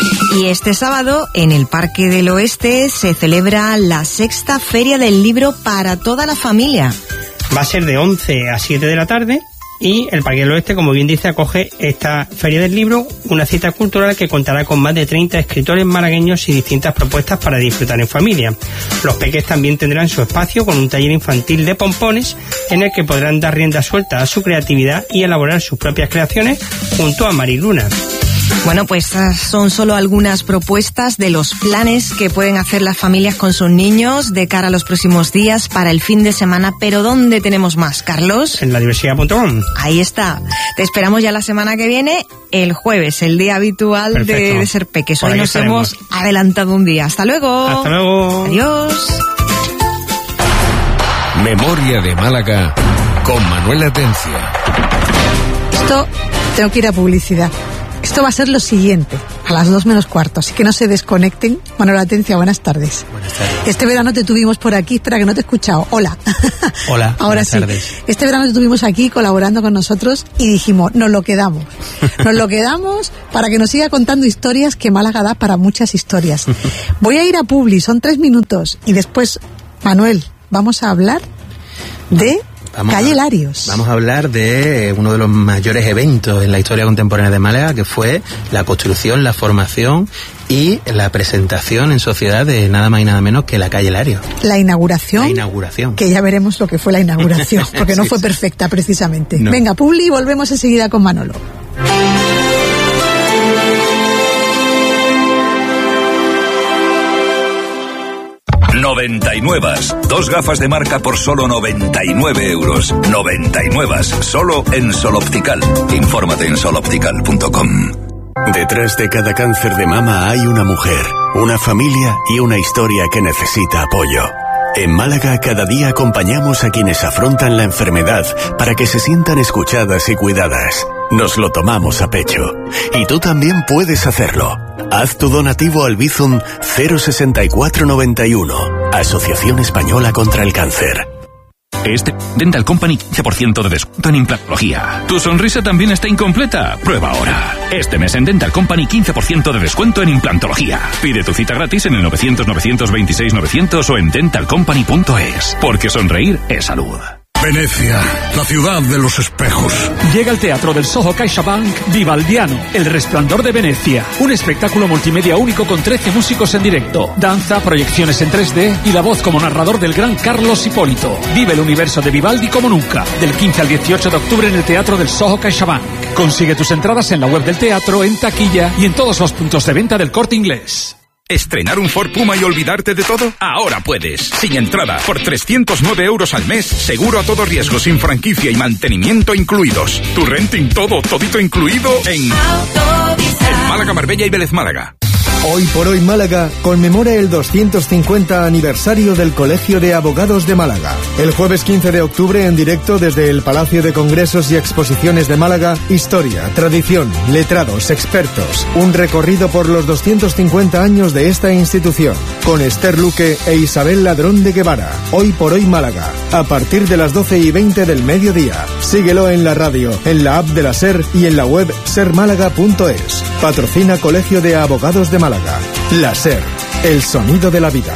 Speaker 3: Y este sábado, en el Parque del Oeste, se celebra la sexta Feria del Libro para toda la familia.
Speaker 24: Va a ser de once a siete de la tarde. Y el Parque del Oeste, como bien dice, acoge esta Feria del Libro, una cita cultural que contará con más de treinta escritores malagueños y distintas propuestas para disfrutar en familia. Los peques también tendrán su espacio con un taller infantil de pompones en el que podrán dar rienda suelta a su creatividad y elaborar sus propias creaciones junto a Mariluna.
Speaker 3: Bueno, pues son solo algunas propuestas de los planes que pueden hacer las familias con sus niños de cara a los próximos días para el fin de semana. Pero ¿dónde tenemos más, Carlos?
Speaker 24: En la diversidad punto com.
Speaker 3: Ahí está. Te esperamos ya la semana que viene, el jueves, el día habitual de, de Ser Peques. Hoy nos estaremos. hemos adelantado un día. Hasta luego.
Speaker 24: Hasta luego.
Speaker 3: Adiós.
Speaker 10: Memoria de Málaga con Manuel Atencia.
Speaker 1: Esto, tengo que ir a publicidad. Esto va a ser lo siguiente, a las dos menos cuarto, así que no se desconecten. Manuel Atencia, buenas tardes.
Speaker 2: Buenas tardes.
Speaker 1: Este verano te tuvimos por aquí, espera que no te he escuchado. Hola.
Speaker 2: Hola,
Speaker 1: ahora
Speaker 2: buenas
Speaker 1: sí.
Speaker 2: tardes.
Speaker 1: Este verano te tuvimos aquí colaborando con nosotros y dijimos, nos lo quedamos. Nos lo quedamos para que nos siga contando historias, que Málaga da para muchas historias. Voy a ir a Publi, son tres minutos, y después, Manuel, vamos a hablar de... Vamos Calle a, Larios.
Speaker 2: Vamos a hablar de uno de los mayores eventos en la historia contemporánea de Málaga, que fue la construcción, la formación y la presentación en sociedad de nada más y nada menos que la Calle Larios.
Speaker 1: La inauguración.
Speaker 2: La inauguración.
Speaker 1: Que ya veremos lo que fue la inauguración, porque sí, no fue
Speaker 2: sí.
Speaker 1: perfecta precisamente.
Speaker 2: No.
Speaker 1: Venga, Publi, y volvemos enseguida con Manolo.
Speaker 11: noventa y nueve. Dos gafas de marca por solo noventa y nueve euros. noventa y nueve. Solo en Sol Optical. Infórmate en sol optical punto com.
Speaker 9: Detrás de cada cáncer de mama hay una mujer, una familia y una historia que necesita apoyo. En Málaga cada día acompañamos a quienes afrontan la enfermedad para que se sientan escuchadas y cuidadas. Nos lo tomamos a pecho. Y tú también puedes hacerlo. Haz tu donativo al Bizum cero sesenta y cuatro noventa y uno, Asociación Española contra el Cáncer.
Speaker 7: Este Dental Company quince por ciento de descuento en implantología. ¿Tu sonrisa también está incompleta? Prueba ahora. Este mes en Dental Company quince por ciento de descuento en implantología. Pide tu cita gratis en el novecientos, novecientos veintiséis, novecientos o en dental company punto es. Porque sonreír es salud.
Speaker 8: Venecia, la ciudad de los espejos.
Speaker 23: Llega al Teatro del Soho CaixaBank Vivaldiano, El Resplandor de Venecia. Un espectáculo multimedia único con trece músicos en directo. Danza, proyecciones en tres D y la voz como narrador del gran Carlos Hipólito. Vive el universo de Vivaldi como nunca. Del quince al dieciocho de octubre en el Teatro del Soho CaixaBank. Consigue tus entradas en la web del teatro, en taquilla y en todos los puntos de venta del Corte Inglés.
Speaker 25: ¿Estrenar un Ford Puma y olvidarte de todo? Ahora puedes. Sin entrada, por trescientos nueve euros al mes, seguro a todo riesgo, sin franquicia y mantenimiento incluidos. Tu renting todo, todito incluido en... en Málaga, Marbella y Vélez Málaga.
Speaker 13: Hoy por hoy Málaga conmemora el doscientos cincuenta aniversario del Colegio de Abogados de Málaga. El jueves quince de octubre en directo desde el Palacio de Congresos y Exposiciones de Málaga, historia, tradición, letrados, expertos. Un recorrido por los doscientos cincuenta años de esta institución. Con Esther Luque e Isabel Ladrón de Guevara. Hoy por hoy Málaga. A partir de las doce y veinte del mediodía. Síguelo en la radio, en la app de la SER y en la web ser málaga punto es. Patrocina Colegio de Abogados de Málaga. La SER, el sonido de la vida.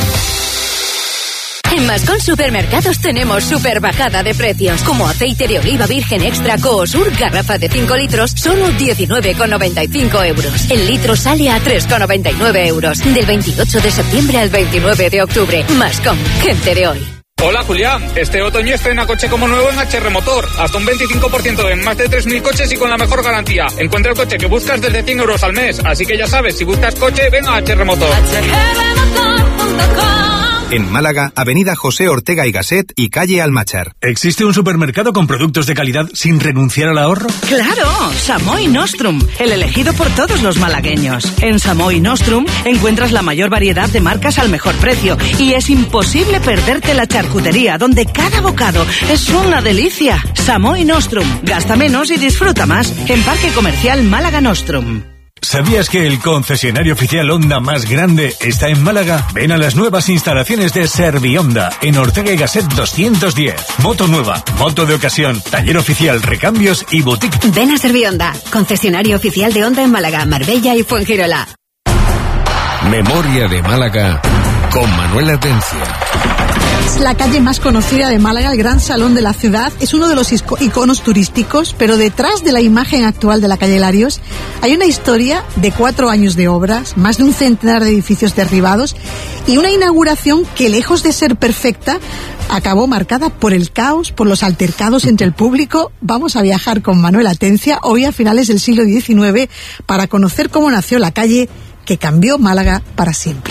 Speaker 26: En Mascón Supermercados tenemos super bajada de precios, como aceite de oliva virgen extra Coosur, garrafa de cinco litros, solo diecinueve con noventa y cinco euros. El litro sale a tres con noventa y nueve euros. Del veintiocho de septiembre al veintinueve de octubre. Mascón, gente de hoy.
Speaker 27: Hola Julián, este otoño estrena coche como nuevo en H R Motor, hasta un veinticinco por ciento en más de tres mil coches y con la mejor garantía. Encuentra el coche que buscas desde cien euros al mes, así que ya sabes, si buscas coche, ven a H R Motor.
Speaker 28: En Málaga, Avenida José Ortega y Gasset y calle Almachar.
Speaker 6: ¿Existe un supermercado con productos de calidad sin renunciar al ahorro?
Speaker 19: ¡Claro! Samoy Nostrum, el elegido por todos los malagueños. En Samoy Nostrum encuentras la mayor variedad de marcas al mejor precio y es imposible perderte la charcutería, donde cada bocado es una delicia. Samoy Nostrum, gasta menos y disfruta más. En Parque Comercial Málaga Nostrum.
Speaker 6: ¿Sabías que el concesionario oficial Honda más grande está en Málaga? Ven a las nuevas instalaciones de Servihonda en Ortega y Gasset doscientos diez. Moto nueva, moto de ocasión, taller oficial, recambios y boutique.
Speaker 5: Ven a Servihonda, concesionario oficial de Honda en Málaga, Marbella y Fuengirola.
Speaker 10: Memoria de Málaga con Manuel Atencia.
Speaker 1: Es la calle más conocida de Málaga, el Gran Salón de la ciudad. Es uno de los iconos turísticos, pero detrás de la imagen actual de la calle Larios hay una historia de cuatro años de obras, más de un centenar de edificios derribados y una inauguración que, lejos de ser perfecta, acabó marcada por el caos, por los altercados entre el público. Vamos a viajar con Manuel Atencia hoy a finales del siglo diecinueve para conocer cómo nació la calle que cambió Málaga para siempre.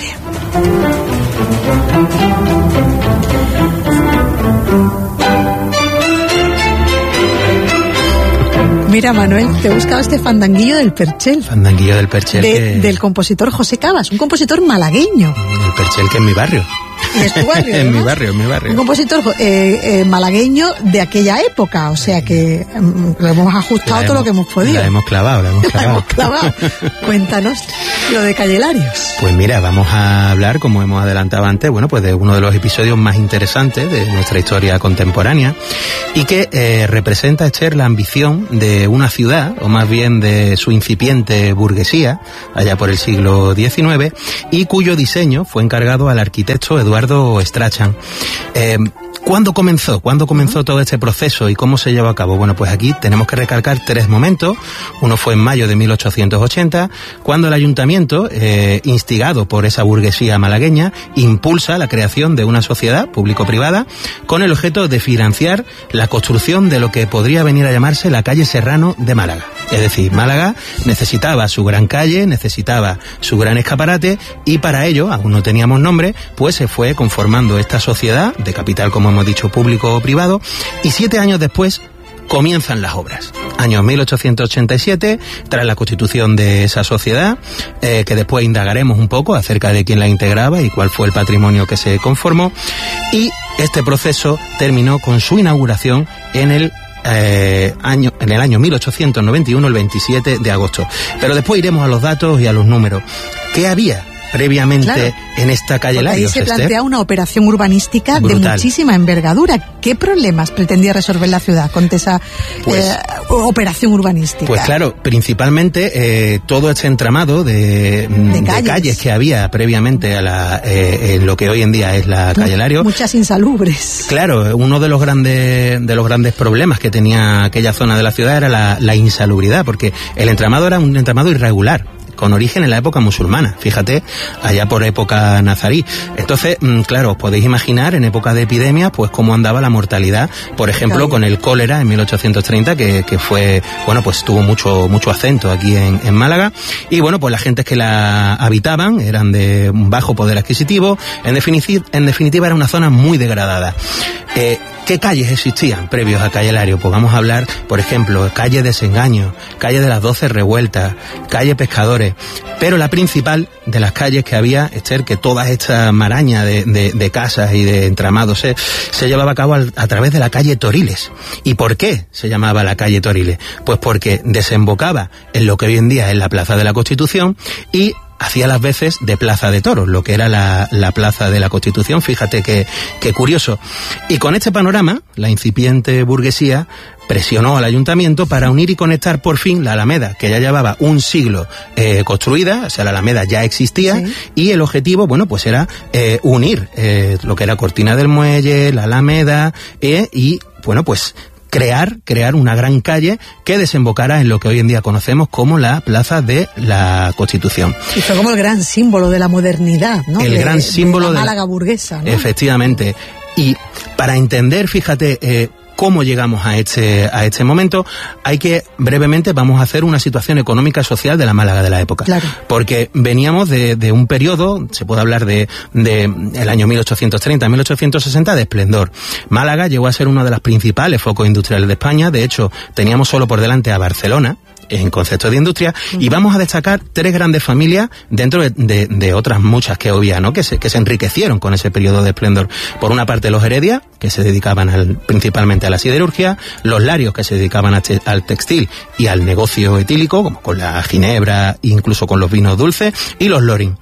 Speaker 1: Mira, Manuel, te he buscado este fandanguillo del Perchel.
Speaker 2: Fandanguillo del Perchel.
Speaker 1: De,
Speaker 2: que...
Speaker 1: Del compositor José Cabas, un compositor malagueño.
Speaker 2: El Perchel, que es mi barrio.
Speaker 1: Es tu barrio,
Speaker 2: en mi barrio, en mi barrio.
Speaker 1: Un compositor eh, eh, malagueño de aquella época, o sea que eh, lo hemos ajustado
Speaker 2: la
Speaker 1: todo
Speaker 2: hemos,
Speaker 1: lo que hemos podido.
Speaker 2: La hemos clavado, la hemos clavado.
Speaker 1: La hemos clavado. Cuéntanos lo de Calle Larios.
Speaker 2: Pues mira, vamos a hablar, como hemos adelantado antes, bueno, pues de uno de los episodios más interesantes de nuestra historia contemporánea y que eh, representa, Esther, la ambición de una ciudad, o más bien de su incipiente burguesía, allá por el siglo diecinueve, y cuyo diseño fue encargado al arquitecto Eduardo Strachan. Eh, ¿Cuándo comenzó? ¿Cuándo comenzó todo este proceso y cómo se llevó a cabo? Bueno, pues aquí tenemos que recalcar tres momentos. Uno fue en mayo de mil ochocientos ochenta, cuando el ayuntamiento, eh, instigado por esa burguesía malagueña, impulsa la creación de una sociedad público-privada con el objeto de financiar la construcción de lo que podría venir a llamarse la calle Serrano de Málaga. Es decir, Málaga necesitaba su gran calle, necesitaba su gran escaparate y para ello, aún no teníamos nombre, pues se fue conformando esta sociedad de capital, como hemos dicho, público o privado, y siete años después comienzan las obras. Año mil ochocientos ochenta y siete, tras la constitución de esa sociedad, eh, que después indagaremos un poco acerca de quién la integraba y cuál fue el patrimonio que se conformó, y este proceso terminó con su inauguración en el Eh, año, en el año mil ochocientos noventa y uno, el veintisiete de agosto. Pero después iremos a los datos y a los números. ¿Qué había previamente claro. en esta calle Larios?
Speaker 1: Ahí se plantea una operación urbanística brutal, de muchísima envergadura. ¿Qué problemas pretendía resolver la ciudad con esa pues, eh, operación urbanística?
Speaker 2: Pues claro, principalmente eh, todo este entramado de, de, calles. de calles que había previamente a la, eh, en lo que hoy en día es la calle Larios.
Speaker 1: Muchas insalubres.
Speaker 2: Claro, uno de los grandes de los grandes problemas que tenía aquella zona de la ciudad era la, la insalubridad, porque el entramado era un entramado irregular, con origen en la época musulmana, fíjate, allá por época nazarí. Entonces, claro, os podéis imaginar en época de epidemia, pues cómo andaba la mortalidad, por ejemplo, claro. con el cólera en mil ochocientos treinta, que, que fue, bueno, pues tuvo mucho mucho acento aquí en, en Málaga, y bueno, pues las gentes que la habitaban eran de un bajo poder adquisitivo, en definitiva, en definitiva era una zona muy degradada. Eh, ¿Qué calles existían previos a Calle Larios? Pues vamos a hablar, por ejemplo, calle Desengaño, calle de las Doce Revueltas, calle Pescadores, pero la principal de las calles que había, Esther, que toda esta maraña de, de, de casas y de entramados se, se llevaba a cabo al, a través de la calle Toriles. ¿Y por qué se llamaba la calle Toriles? Pues porque desembocaba en lo que hoy en día es la Plaza de la Constitución y hacía las veces de Plaza de Toros, lo que era la, la Plaza de la Constitución. Fíjate que, que curioso. Y con este panorama, la incipiente burguesía presionó al ayuntamiento para unir y conectar por fin la Alameda, que ya llevaba un siglo eh, construida, o sea, la Alameda ya existía, sí. y el objetivo, bueno, pues era eh, unir eh, lo que era Cortina del Muelle, la Alameda, eh, y, bueno, pues crear, crear una gran calle que desembocara en lo que hoy en día conocemos como la Plaza de la Constitución.
Speaker 1: Y fue como el gran símbolo de la modernidad, ¿no?
Speaker 2: El
Speaker 1: de,
Speaker 2: gran símbolo
Speaker 1: de la Málaga de la, burguesa, ¿no?
Speaker 2: Efectivamente. Y para entender, fíjate, eh, cómo llegamos a este a este momento, hay que brevemente vamos a hacer una situación económica y social de la Málaga de la época.
Speaker 1: Claro.
Speaker 2: Porque veníamos de, de un periodo, se puede hablar de, de el año mil ochocientos treinta, mil ochocientos sesenta, de esplendor. Málaga llegó a ser uno de los principales focos industriales de España. De hecho, teníamos solo por delante a Barcelona en concepto de industria, uh-huh. y vamos a destacar tres grandes familias dentro de, de, de otras muchas que obvia, ¿no? Que se, que se enriquecieron con ese periodo de esplendor. Por una parte, los Heredia, que se dedicaban al, principalmente a la siderurgia, los Larios, que se dedicaban a te, al textil y al negocio etílico, como con la ginebra, incluso con los vinos dulces, y los Loring.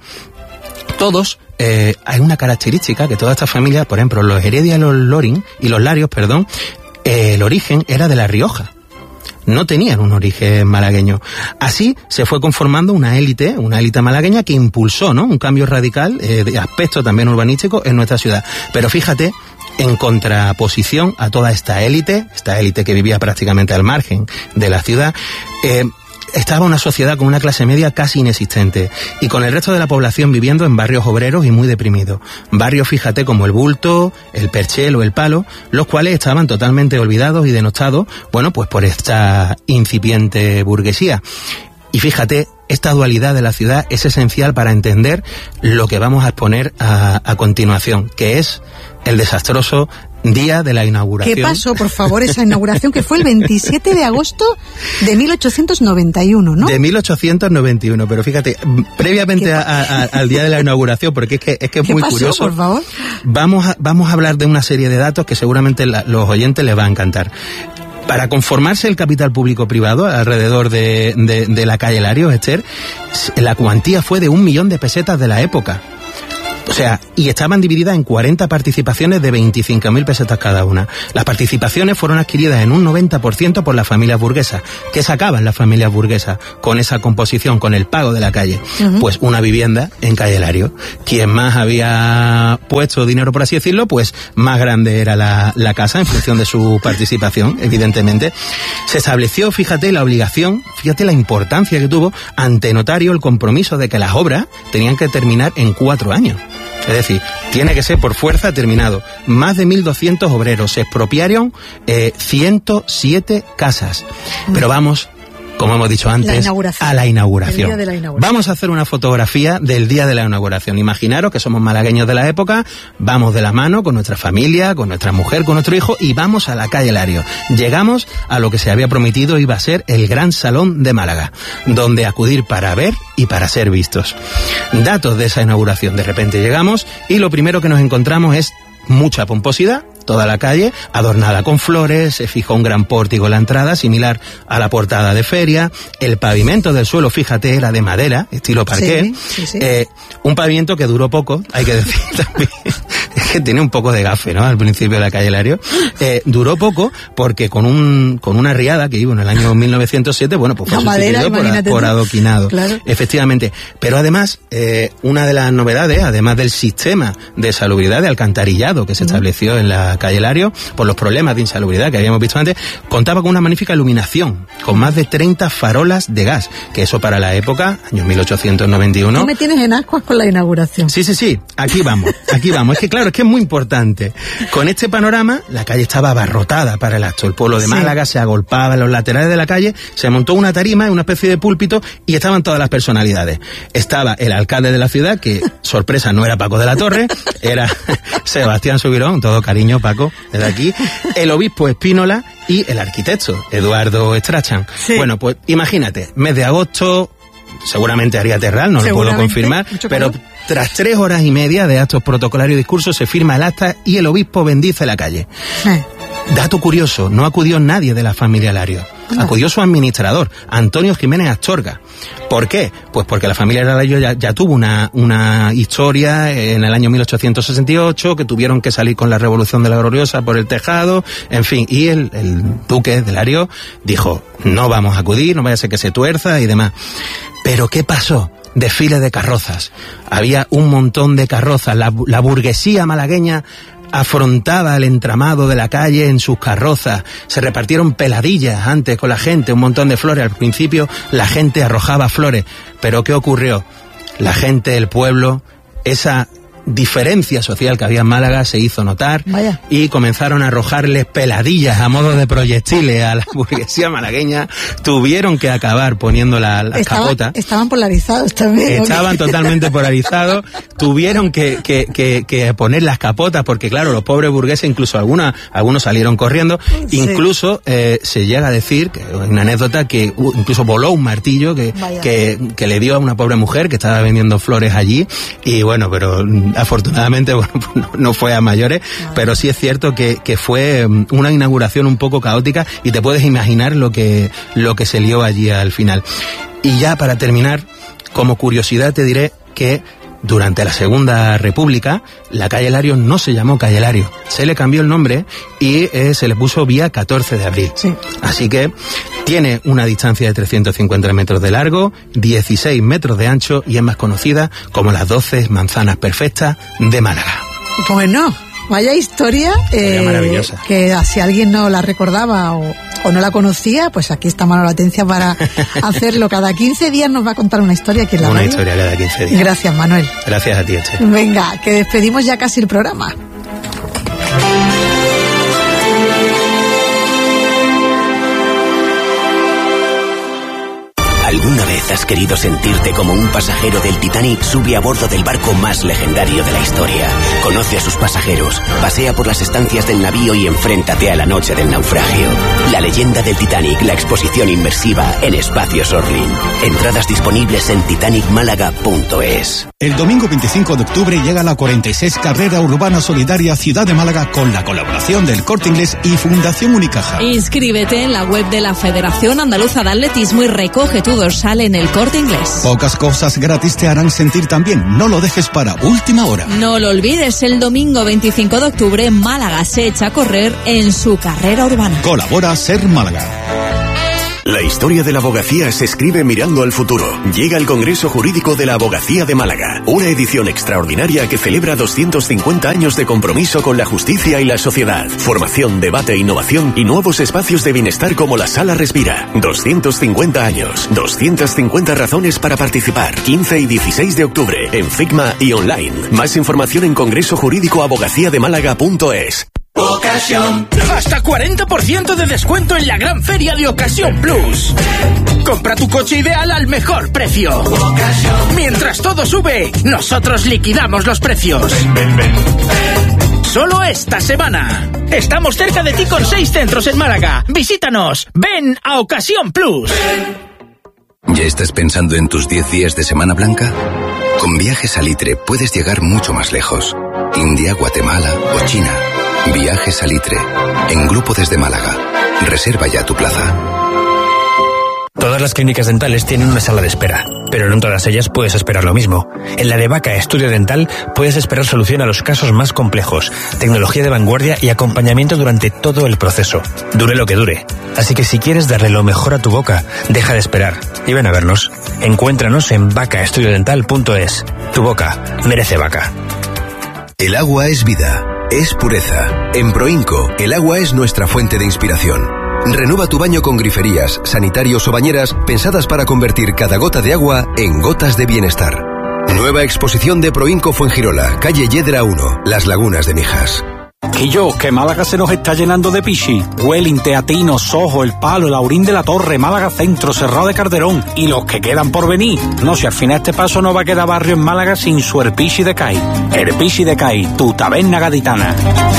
Speaker 2: Todos, eh, hay una característica que todas estas familias, por ejemplo, los Heredia y los Loring, y los Larios, perdón, eh, el origen era de La Rioja. no tenían un origen malagueño. Así se fue conformando una élite, una élite malagueña que impulsó, ¿no?, un cambio radical eh, de aspecto también urbanístico en nuestra ciudad. Pero fíjate, en contraposición a toda esta élite, esta élite que vivía prácticamente al margen de la ciudad, eh, estaba una sociedad con una clase media casi inexistente y con el resto de la población viviendo en barrios obreros y muy deprimidos. Barrios, fíjate, como el Bulto, el Perchel o el Palo, los cuales estaban totalmente olvidados y denostados, bueno, pues por esta incipiente burguesía. Y fíjate, esta dualidad de la ciudad es esencial para entender lo que vamos a exponer a, a continuación, que es el desastroso día de la inauguración.
Speaker 1: ¿Qué pasó, por favor, esa inauguración que fue el veintisiete de agosto de mil ochocientos noventa y uno, ¿no?
Speaker 2: De mil ochocientos noventa y uno, pero fíjate, previamente a, a, al día de la inauguración, porque es que es, que es muy
Speaker 1: pasó,
Speaker 2: curioso.
Speaker 1: Por favor?
Speaker 2: Vamos a, vamos a hablar de una serie de datos que seguramente la, los oyentes les va a encantar. Para conformarse el capital público-privado alrededor de, de, de la calle Larios, Esther, la cuantía fue de un millón de pesetas de la época. O sea, y estaban divididas en cuarenta participaciones de veinticinco mil pesetas cada una. Las participaciones fueron adquiridas en un noventa por ciento por las familias burguesas. ¿Qué sacaban las familias burguesas con esa composición, con el pago de la calle? Uh-huh. Pues una vivienda en calle Larios. Quien más había puesto dinero, por así decirlo, pues más grande era la, la casa en función de su participación, evidentemente. Se estableció, fíjate, la obligación, fíjate la importancia que tuvo ante notario el compromiso de que las obras tenían que terminar en cuatro años. Es decir, tiene que ser por fuerza terminado. Más de mil doscientos obreros se expropiaron eh, ciento siete casas. Pero vamos, como hemos dicho antes,
Speaker 1: la
Speaker 2: a la inauguración.
Speaker 1: El día de la inauguración.
Speaker 2: Vamos a hacer una fotografía del día de la inauguración. Imaginaros que somos malagueños de la época, vamos de la mano con nuestra familia, con nuestra mujer, con nuestro hijo y vamos a la calle Larios. Llegamos a lo que se había prometido iba a ser el Gran Salón de Málaga, donde acudir para ver y para ser vistos. Datos de esa inauguración. De repente llegamos y lo primero que nos encontramos es mucha pomposidad, toda la calle adornada con flores, se fijó un gran pórtico en la entrada, similar a la portada de feria, el pavimento del suelo, fíjate, era de madera, estilo parquet,
Speaker 1: sí, sí, sí.
Speaker 2: Eh, un pavimento que duró poco, hay que decir también, es que tiene un poco de gafe, ¿no?, al principio de la calle Larios, eh, duró poco porque con un con una riada que hubo en el año mil novecientos siete, bueno, pues fue
Speaker 1: la
Speaker 2: sustituido
Speaker 1: madera,
Speaker 2: por, por adoquinado,
Speaker 1: claro.
Speaker 2: Efectivamente, pero además, eh, una de las novedades, además del sistema de salubridad de alcantarillado que se estableció en la calle Larios, por los problemas de insalubridad que habíamos visto antes, contaba con una magnífica iluminación, con más de treinta farolas de gas, que eso para la época, año mil ochocientos noventa y uno...
Speaker 1: Tú me tienes en ascuas con la inauguración.
Speaker 2: Sí, sí, sí, aquí vamos, aquí vamos. Es que claro, es que es muy importante. Con este panorama, la calle estaba abarrotada para el acto. El pueblo de Málaga sí. se agolpaba en los laterales de la calle, se montó una tarima, una especie de púlpito, y estaban todas las personalidades. Estaba el alcalde de la ciudad, que, sorpresa, no era Paco de la Torre, era Sebastián Subirón, todo cariño, Paco, desde aquí, el obispo Espínola y el arquitecto, Eduardo Strachan. Sí. Bueno, pues imagínate, mes de agosto, seguramente haría terral, no lo puedo confirmar, pero tras tres horas y media de actos protocolarios y discursos se firma el acta y el obispo bendice la calle. Sí. Dato curioso, no acudió nadie de la familia Larios. No. Acudió su administrador, Antonio Jiménez Astorga. ¿Por qué? Pues porque la familia Larios ya, ya tuvo una, una historia en el año mil ochocientos sesenta y ocho, que tuvieron que salir con la Revolución de la Gloriosa por el tejado, en fin, y el, el duque de Larios dijo, no vamos a acudir, no vaya a ser que se tuerza y demás. Pero ¿qué pasó? Desfile de carrozas. Había un montón de carrozas. La, la burguesía malagueña afrontaba el entramado de la calle en sus carrozas, se repartieron peladillas antes con la gente, un montón de flores, al principio la gente arrojaba flores, pero ¿qué ocurrió? La gente del pueblo, esa diferencia social que había en Málaga se hizo notar. Vaya. Y comenzaron a arrojarles peladillas a modo de proyectiles a la burguesía malagueña, tuvieron que acabar poniendo la, las
Speaker 1: Estaba,
Speaker 2: capotas.
Speaker 1: Estaban polarizados también.
Speaker 2: Estaban totalmente polarizados, tuvieron que, que, que, que poner las capotas porque claro, los pobres burgueses, incluso alguna, algunos salieron corriendo, sí. Incluso eh, se llega a decir, que, una anécdota, que uh, incluso voló un martillo que, que, que le dio a una pobre mujer que estaba vendiendo flores allí y bueno, pero afortunadamente bueno, no, no fue a mayores, no. Pero sí es cierto que, que fue una inauguración un poco caótica y te puedes imaginar lo que, lo que se lió allí al final. Y ya para terminar, como curiosidad te diré que durante la Segunda República, la calle Lario no se llamó calle Lario, se le cambió el nombre y eh, se le puso vía catorce de abril.
Speaker 1: Sí.
Speaker 2: Así que tiene una distancia de trescientos cincuenta metros de largo, dieciséis metros de ancho y es más conocida como las doce manzanas perfectas de Málaga.
Speaker 1: Bueno, vaya historia,
Speaker 2: Historia
Speaker 1: eh,
Speaker 2: maravillosa.
Speaker 1: que si alguien no la recordaba o, o no la conocía, pues aquí está Manolo Atencia para hacerlo. Cada quince días nos va a contar una historia aquí en la
Speaker 2: Una
Speaker 1: radio.
Speaker 2: historia cada quince días.
Speaker 1: Gracias, Manuel.
Speaker 2: Gracias a ti, Eche.
Speaker 1: Venga, que despedimos ya casi el programa.
Speaker 4: ¿Alguna vez has querido sentirte como un pasajero del Titanic? Sube a bordo del barco más legendario de la historia. Conoce a sus pasajeros, pasea por las estancias del navío y enfréntate a la noche del naufragio. La leyenda del Titanic, la exposición inmersiva en Espacios Orlin. Entradas disponibles en titanic málaga punto es.
Speaker 12: El domingo veinticinco de octubre llega la cuarenta y seis Carrera Urbana Solidaria Ciudad de Málaga con la colaboración del Corte Inglés y Fundación Unicaja.
Speaker 14: Inscríbete en la web de la Federación Andaluza de Atletismo y recoge tu dorsal en el Corte Inglés.
Speaker 12: Pocas cosas gratis te harán sentir tan bien. No lo dejes para última hora.
Speaker 14: No lo olvides, el domingo veinticinco de octubre Málaga se echa a correr en su carrera urbana.
Speaker 12: Colabora Ser Málaga.
Speaker 9: La historia de la abogacía se escribe mirando al futuro. Llega el Congreso Jurídico de la Abogacía de Málaga, una edición extraordinaria que celebra doscientos cincuenta años de compromiso con la justicia y la sociedad. Formación, debate, innovación y nuevos espacios de bienestar como la Sala Respira. doscientos cincuenta años, doscientas cincuenta razones para participar. quince y dieciséis de octubre en Figma y online. Más información en congreso jurídico abogacía de málaga punto es.
Speaker 15: Ocasión. Hasta cuarenta por ciento de descuento en la gran feria de Ocasión Plus. Compra tu coche ideal al mejor precio. Ocasión. Mientras todo sube, nosotros liquidamos los precios. Ven, ven, ven, ven. Solo esta semana. Estamos cerca de ti con seis centros en Málaga. Visítanos. Ven a Ocasión Plus.
Speaker 16: ¿Ya estás pensando en tus diez días de Semana Blanca? Con Viajes Salitre puedes llegar mucho más lejos. India, Guatemala o China. Viajes Salitre, en grupo desde Málaga. Reserva ya tu plaza.
Speaker 17: Todas las clínicas dentales tienen una sala de espera, pero no en todas ellas puedes esperar lo mismo. En la de Vaca Estudio Dental puedes esperar solución a los casos más complejos, tecnología de vanguardia y acompañamiento durante todo el proceso, dure lo que dure. Así que si quieres darle lo mejor a tu boca, deja de esperar y ven a vernos. Encuéntranos en vaca estudio dental punto es. Tu boca merece Vaca.
Speaker 16: El agua es vida. Es pureza. En Proinco, el agua es nuestra fuente de inspiración. Renueva tu baño con griferías, sanitarios o bañeras pensadas para convertir cada gota de agua en gotas de bienestar. Nueva exposición de Proinco Fuengirola, calle Yedra uno, Las Lagunas de Mijas.
Speaker 18: Que yo, que Málaga se nos está llenando de pichi. Welling, Teatino, Sojo, El Palo, El Aurín de la Torre, Málaga Centro, Cerrado de Calderón y los que quedan por venir. No, si al final este paso no va a quedar barrio en Málaga sin su Erpichi de Cai. Erpichi de Cai, tu taberna gaditana.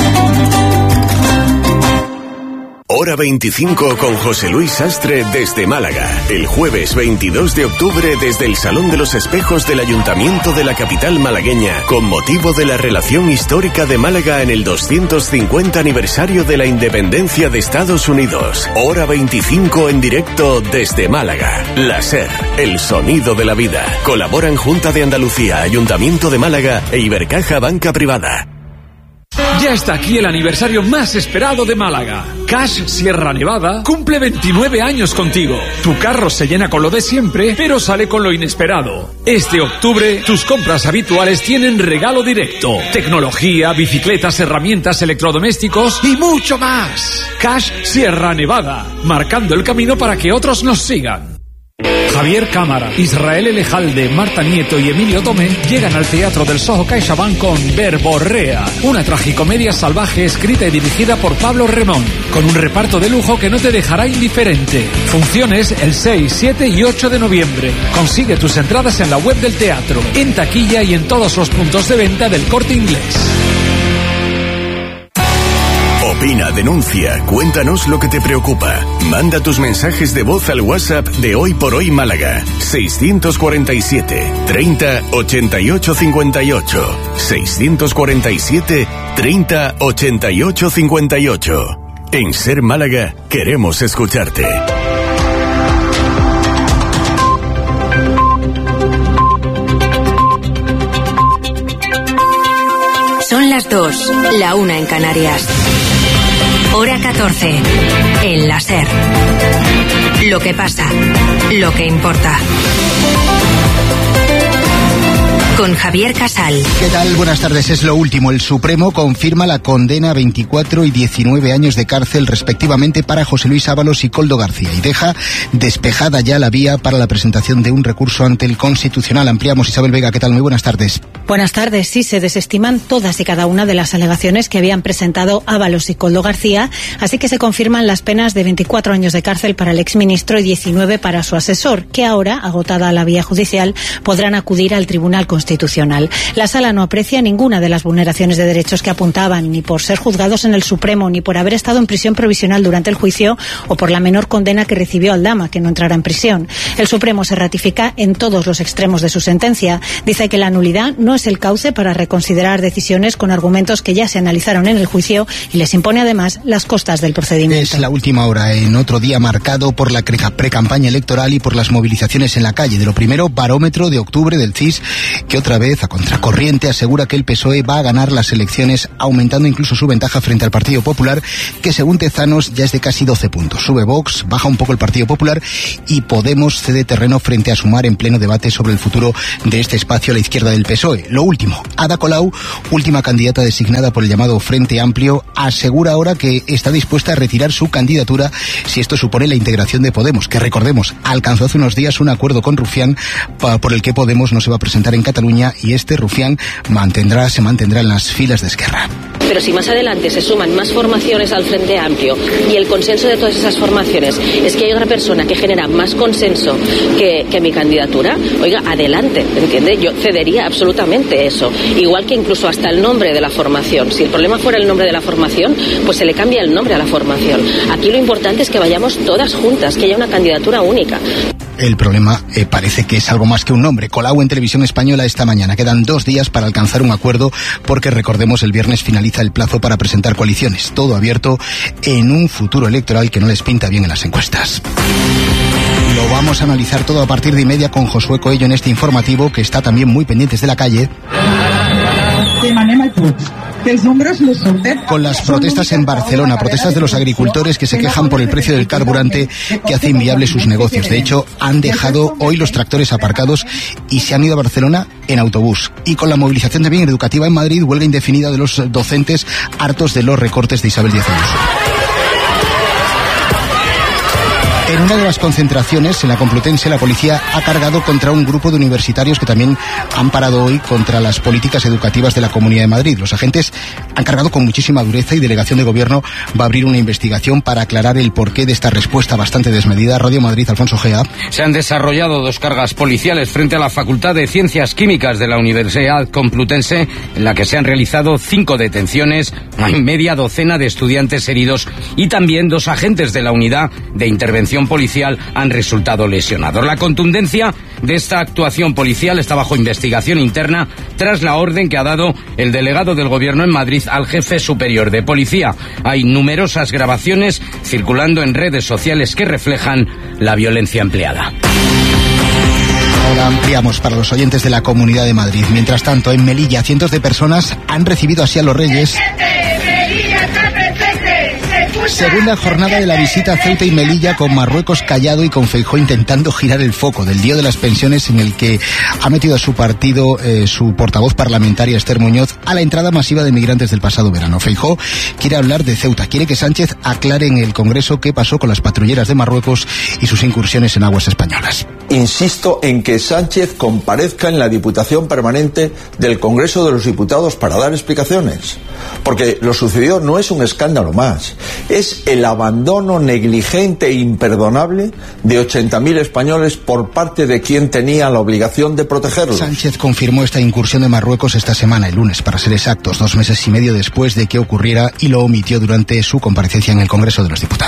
Speaker 9: Hora veinticinco con José Luis Sastre desde Málaga. El jueves veintidós de octubre desde el Salón de los Espejos del Ayuntamiento de la capital malagueña, con motivo de la relación histórica de Málaga en el doscientos cincuenta aniversario de la independencia de Estados Unidos. Hora veinticinco en directo desde Málaga. La SER, el sonido de la vida. Colaboran Junta de Andalucía, Ayuntamiento de Málaga e Ibercaja Banca Privada.
Speaker 23: Ya está aquí el aniversario más esperado de Málaga. Cash Sierra Nevada cumple veintinueve años contigo. Tu carro se llena con lo de siempre, pero sale con lo inesperado. Este octubre, tus compras habituales tienen regalo directo. Tecnología, bicicletas, herramientas, electrodomésticos y mucho más. Cash Sierra Nevada, marcando el camino para que otros nos sigan. Javier Cámara, Israel Elejalde, Marta Nieto y Emilio Tomé llegan al Teatro del Soho CaixaBank con Verborrea, una tragicomedia salvaje escrita y dirigida por Pablo Remón, con un reparto de lujo que no te dejará indiferente. Funciones el seis, siete y ocho de noviembre. Consigue tus entradas en la web del teatro, en taquilla y en todos los puntos de venta del Corte Inglés.
Speaker 9: Opina, denuncia, cuéntanos lo que te preocupa. Manda tus mensajes de voz al WhatsApp de Hoy por Hoy Málaga. seiscientos cuarenta y siete, treinta, ochenta y ocho, cincuenta y ocho. seiscientos cuarenta y siete, treinta, ochenta y ocho, cincuenta y ocho. En Ser Málaga queremos escucharte.
Speaker 5: las dos, la una en Canarias. Hora catorce, en la SER. Lo que pasa, lo que importa. Con Javier Casal.
Speaker 3: ¿Qué tal? Buenas tardes. Es lo último. El Supremo confirma la condena a veinticuatro y diecinueve años de cárcel respectivamente para José Luis Ábalos y Koldo García y deja despejada ya la vía para la presentación de un recurso ante el Constitucional. Ampliamos. Isabel Vega, ¿qué tal? Muy buenas tardes.
Speaker 7: Buenas tardes. Sí, se desestiman todas y cada una de las alegaciones que habían presentado Ábalos y Koldo García, así que se confirman las penas de veinticuatro años de cárcel para el exministro y diecinueve para su asesor, que ahora, agotada la vía judicial, podrán acudir al Tribunal Constitucional. La Sala no aprecia ninguna de las vulneraciones de derechos que apuntaban, ni por ser juzgados en el Supremo, ni por haber estado en prisión provisional durante el juicio o por la menor condena que recibió Aldama, que no entrará en prisión. El Supremo se ratifica en todos los extremos de su sentencia. Dice que la nulidad no es el cauce para reconsiderar decisiones con argumentos que ya se analizaron en el juicio y les impone además las costas del procedimiento.
Speaker 3: Es la última hora, en otro día marcado por la pre-campaña electoral y por las movilizaciones en la calle. De lo primero, barómetro de octubre del C I S, que otra vez, a contracorriente, asegura que el P S O E va a ganar las elecciones, aumentando incluso su ventaja frente al Partido Popular, que según Tezanos ya es de casi doce puntos. Sube Vox, baja un poco el Partido Popular y Podemos cede terreno frente a Sumar en pleno debate sobre el futuro de este espacio a la izquierda del P S O E. Lo último, Ada Colau, última candidata designada por el llamado Frente Amplio, asegura ahora que está dispuesta a retirar su candidatura si esto supone la integración de Podemos, que recordemos, alcanzó hace unos días un acuerdo con Rufián por el que Podemos no se va a presentar en Cataluña y este Rufián mantendrá, se mantendrá en las filas de Esquerra.
Speaker 8: Pero si más adelante se suman más formaciones al Frente Amplio y el consenso de todas esas formaciones es que hay otra persona que genera más consenso que, que mi candidatura, oiga, adelante, ¿entiende? Yo cedería absolutamente eso. Igual que incluso hasta el nombre de la formación. Si el problema fuera el nombre de la formación, pues se le cambia el nombre a la formación. Aquí lo importante es que vayamos todas juntas, que haya una candidatura única.
Speaker 3: El problema eh, parece que es algo más que un nombre. Colau en Televisión Española esta mañana. Quedan dos días para alcanzar un acuerdo porque, recordemos, el viernes finaliza el plazo para presentar coaliciones. Todo abierto en un futuro electoral que no les pinta bien en las encuestas. Lo vamos a analizar todo a partir de y media con Josué Coello en este informativo, que está también muy pendientes de la calle. Con las protestas en Barcelona, protestas de los agricultores que se quejan por el precio del carburante que hace inviable sus negocios. De hecho, han dejado hoy los tractores aparcados y se han ido a Barcelona en autobús. Y con la movilización también educativa en Madrid, huelga indefinida de los docentes hartos de los recortes de Isabel Díaz Ayuso. En una de las concentraciones, en la Complutense, la policía ha cargado contra un grupo de universitarios que también han parado hoy contra las políticas educativas de la Comunidad de Madrid. Los agentes han cargado con muchísima dureza y Delegación de Gobierno va a abrir una investigación para aclarar el porqué de esta respuesta bastante desmedida. Radio Madrid, Alfonso Gea.
Speaker 11: Se han desarrollado dos cargas policiales frente a la Facultad de Ciencias Químicas de la Universidad Complutense, en la que se han realizado cinco detenciones, hay media docena de estudiantes heridos y también dos agentes de la Unidad de Intervención Policial han resultado lesionados. La contundencia de esta actuación policial está bajo investigación interna tras la orden que ha dado el delegado del Gobierno en Madrid al jefe superior de policía. Hay numerosas grabaciones circulando en redes sociales que reflejan la violencia empleada.
Speaker 3: Ahora ampliamos para los oyentes de la Comunidad de Madrid. Mientras tanto, en Melilla, cientos de personas han recibido así a los Reyes. Segunda jornada de la visita a Ceuta y Melilla, con Marruecos callado y con Feijóo intentando girar el foco del lío de las pensiones, en el que ha metido a su partido eh, su portavoz parlamentaria Esther Muñoz a la entrada masiva de migrantes del pasado verano. Feijóo quiere hablar de Ceuta, quiere que Sánchez aclare en el Congreso qué pasó con las patrulleras de Marruecos y sus incursiones en aguas españolas.
Speaker 20: Insisto en que Sánchez comparezca en la Diputación Permanente del Congreso de los Diputados para dar explicaciones, porque lo sucedido no es un escándalo más, es el abandono negligente e imperdonable de ochenta mil españoles por parte de quien tenía la obligación de protegerlos.
Speaker 3: Sánchez confirmó esta incursión de Marruecos esta semana, el lunes, para ser exactos, dos meses y medio después de que ocurriera, y lo omitió durante su comparecencia en el Congreso de los Diputados.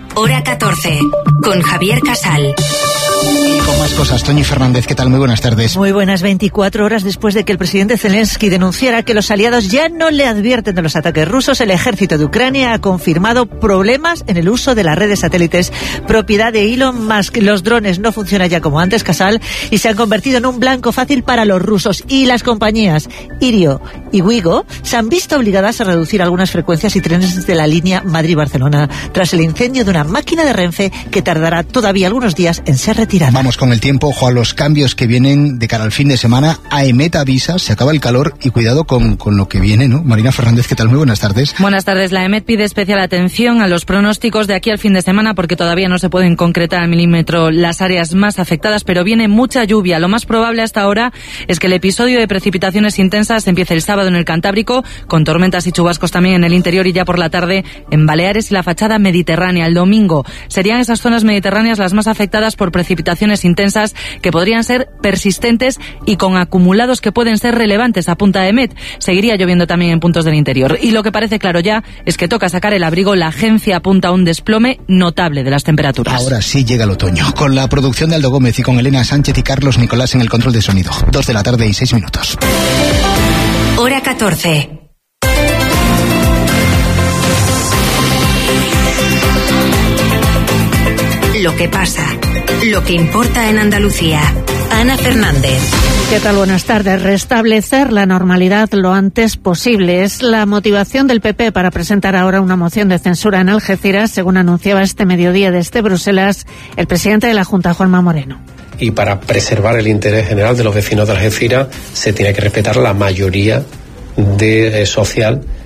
Speaker 5: Hora catorce, con Javier Casal.
Speaker 3: Y con más cosas, Toñi Fernández, ¿qué tal? Muy buenas tardes.
Speaker 13: Muy buenas, veinticuatro horas después de que el presidente Zelensky denunciara que los aliados ya no le advierten de los ataques rusos, el ejército de Ucrania ha confirmado problemas en el uso de las redes satélites propiedad de Elon Musk. Los drones no funcionan ya como antes, Casal, y se han convertido en un blanco fácil para los rusos. Y las compañías Irio y Wigo se han visto obligadas a reducir algunas frecuencias y trenes de la línea Madrid-Barcelona tras el incendio de una máquina de Renfe que tardará todavía algunos días en ser retirada.
Speaker 3: Vamos con el tiempo, ojo a los cambios que vienen de cara al fin de semana. AEMET avisa, se acaba el calor y cuidado con, con lo que viene, ¿no? Marina Fernández, ¿qué tal? Muy buenas tardes.
Speaker 21: Buenas tardes. La AEMET pide especial atención a los pronósticos de aquí al fin de semana porque todavía no se pueden concretar al milímetro las áreas más afectadas, pero viene mucha lluvia. Lo más probable hasta ahora es que el episodio de precipitaciones intensas empiece el sábado en el Cantábrico, con tormentas y chubascos también en el interior y ya por la tarde en Baleares y la fachada mediterránea. El domingo serían esas zonas mediterráneas las más afectadas por precipitaciones intensas que podrían ser persistentes y con acumulados que pueden ser relevantes, apunta AEMET. Seguiría lloviendo también en puntos del interior. Y lo que parece claro ya es que toca sacar el abrigo. La agencia apunta a un desplome notable de las temperaturas.
Speaker 3: Ahora sí llega el otoño, con la producción de Aldo Gómez y con Elena Sánchez y Carlos Nicolás en el control de sonido. Dos de la tarde y seis minutos.
Speaker 5: Hora catorce. Lo que pasa, lo que importa en Andalucía. Ana Fernández.
Speaker 13: ¿Qué tal? Buenas tardes. Restablecer la normalidad lo antes posible es la motivación del P P para presentar ahora una moción de censura en Algeciras, según anunciaba este mediodía desde Bruselas el presidente de la Junta, Juanma Moreno.
Speaker 22: Y para preservar el interés general de los vecinos de Algeciras se tiene que respetar la mayoría de, eh, social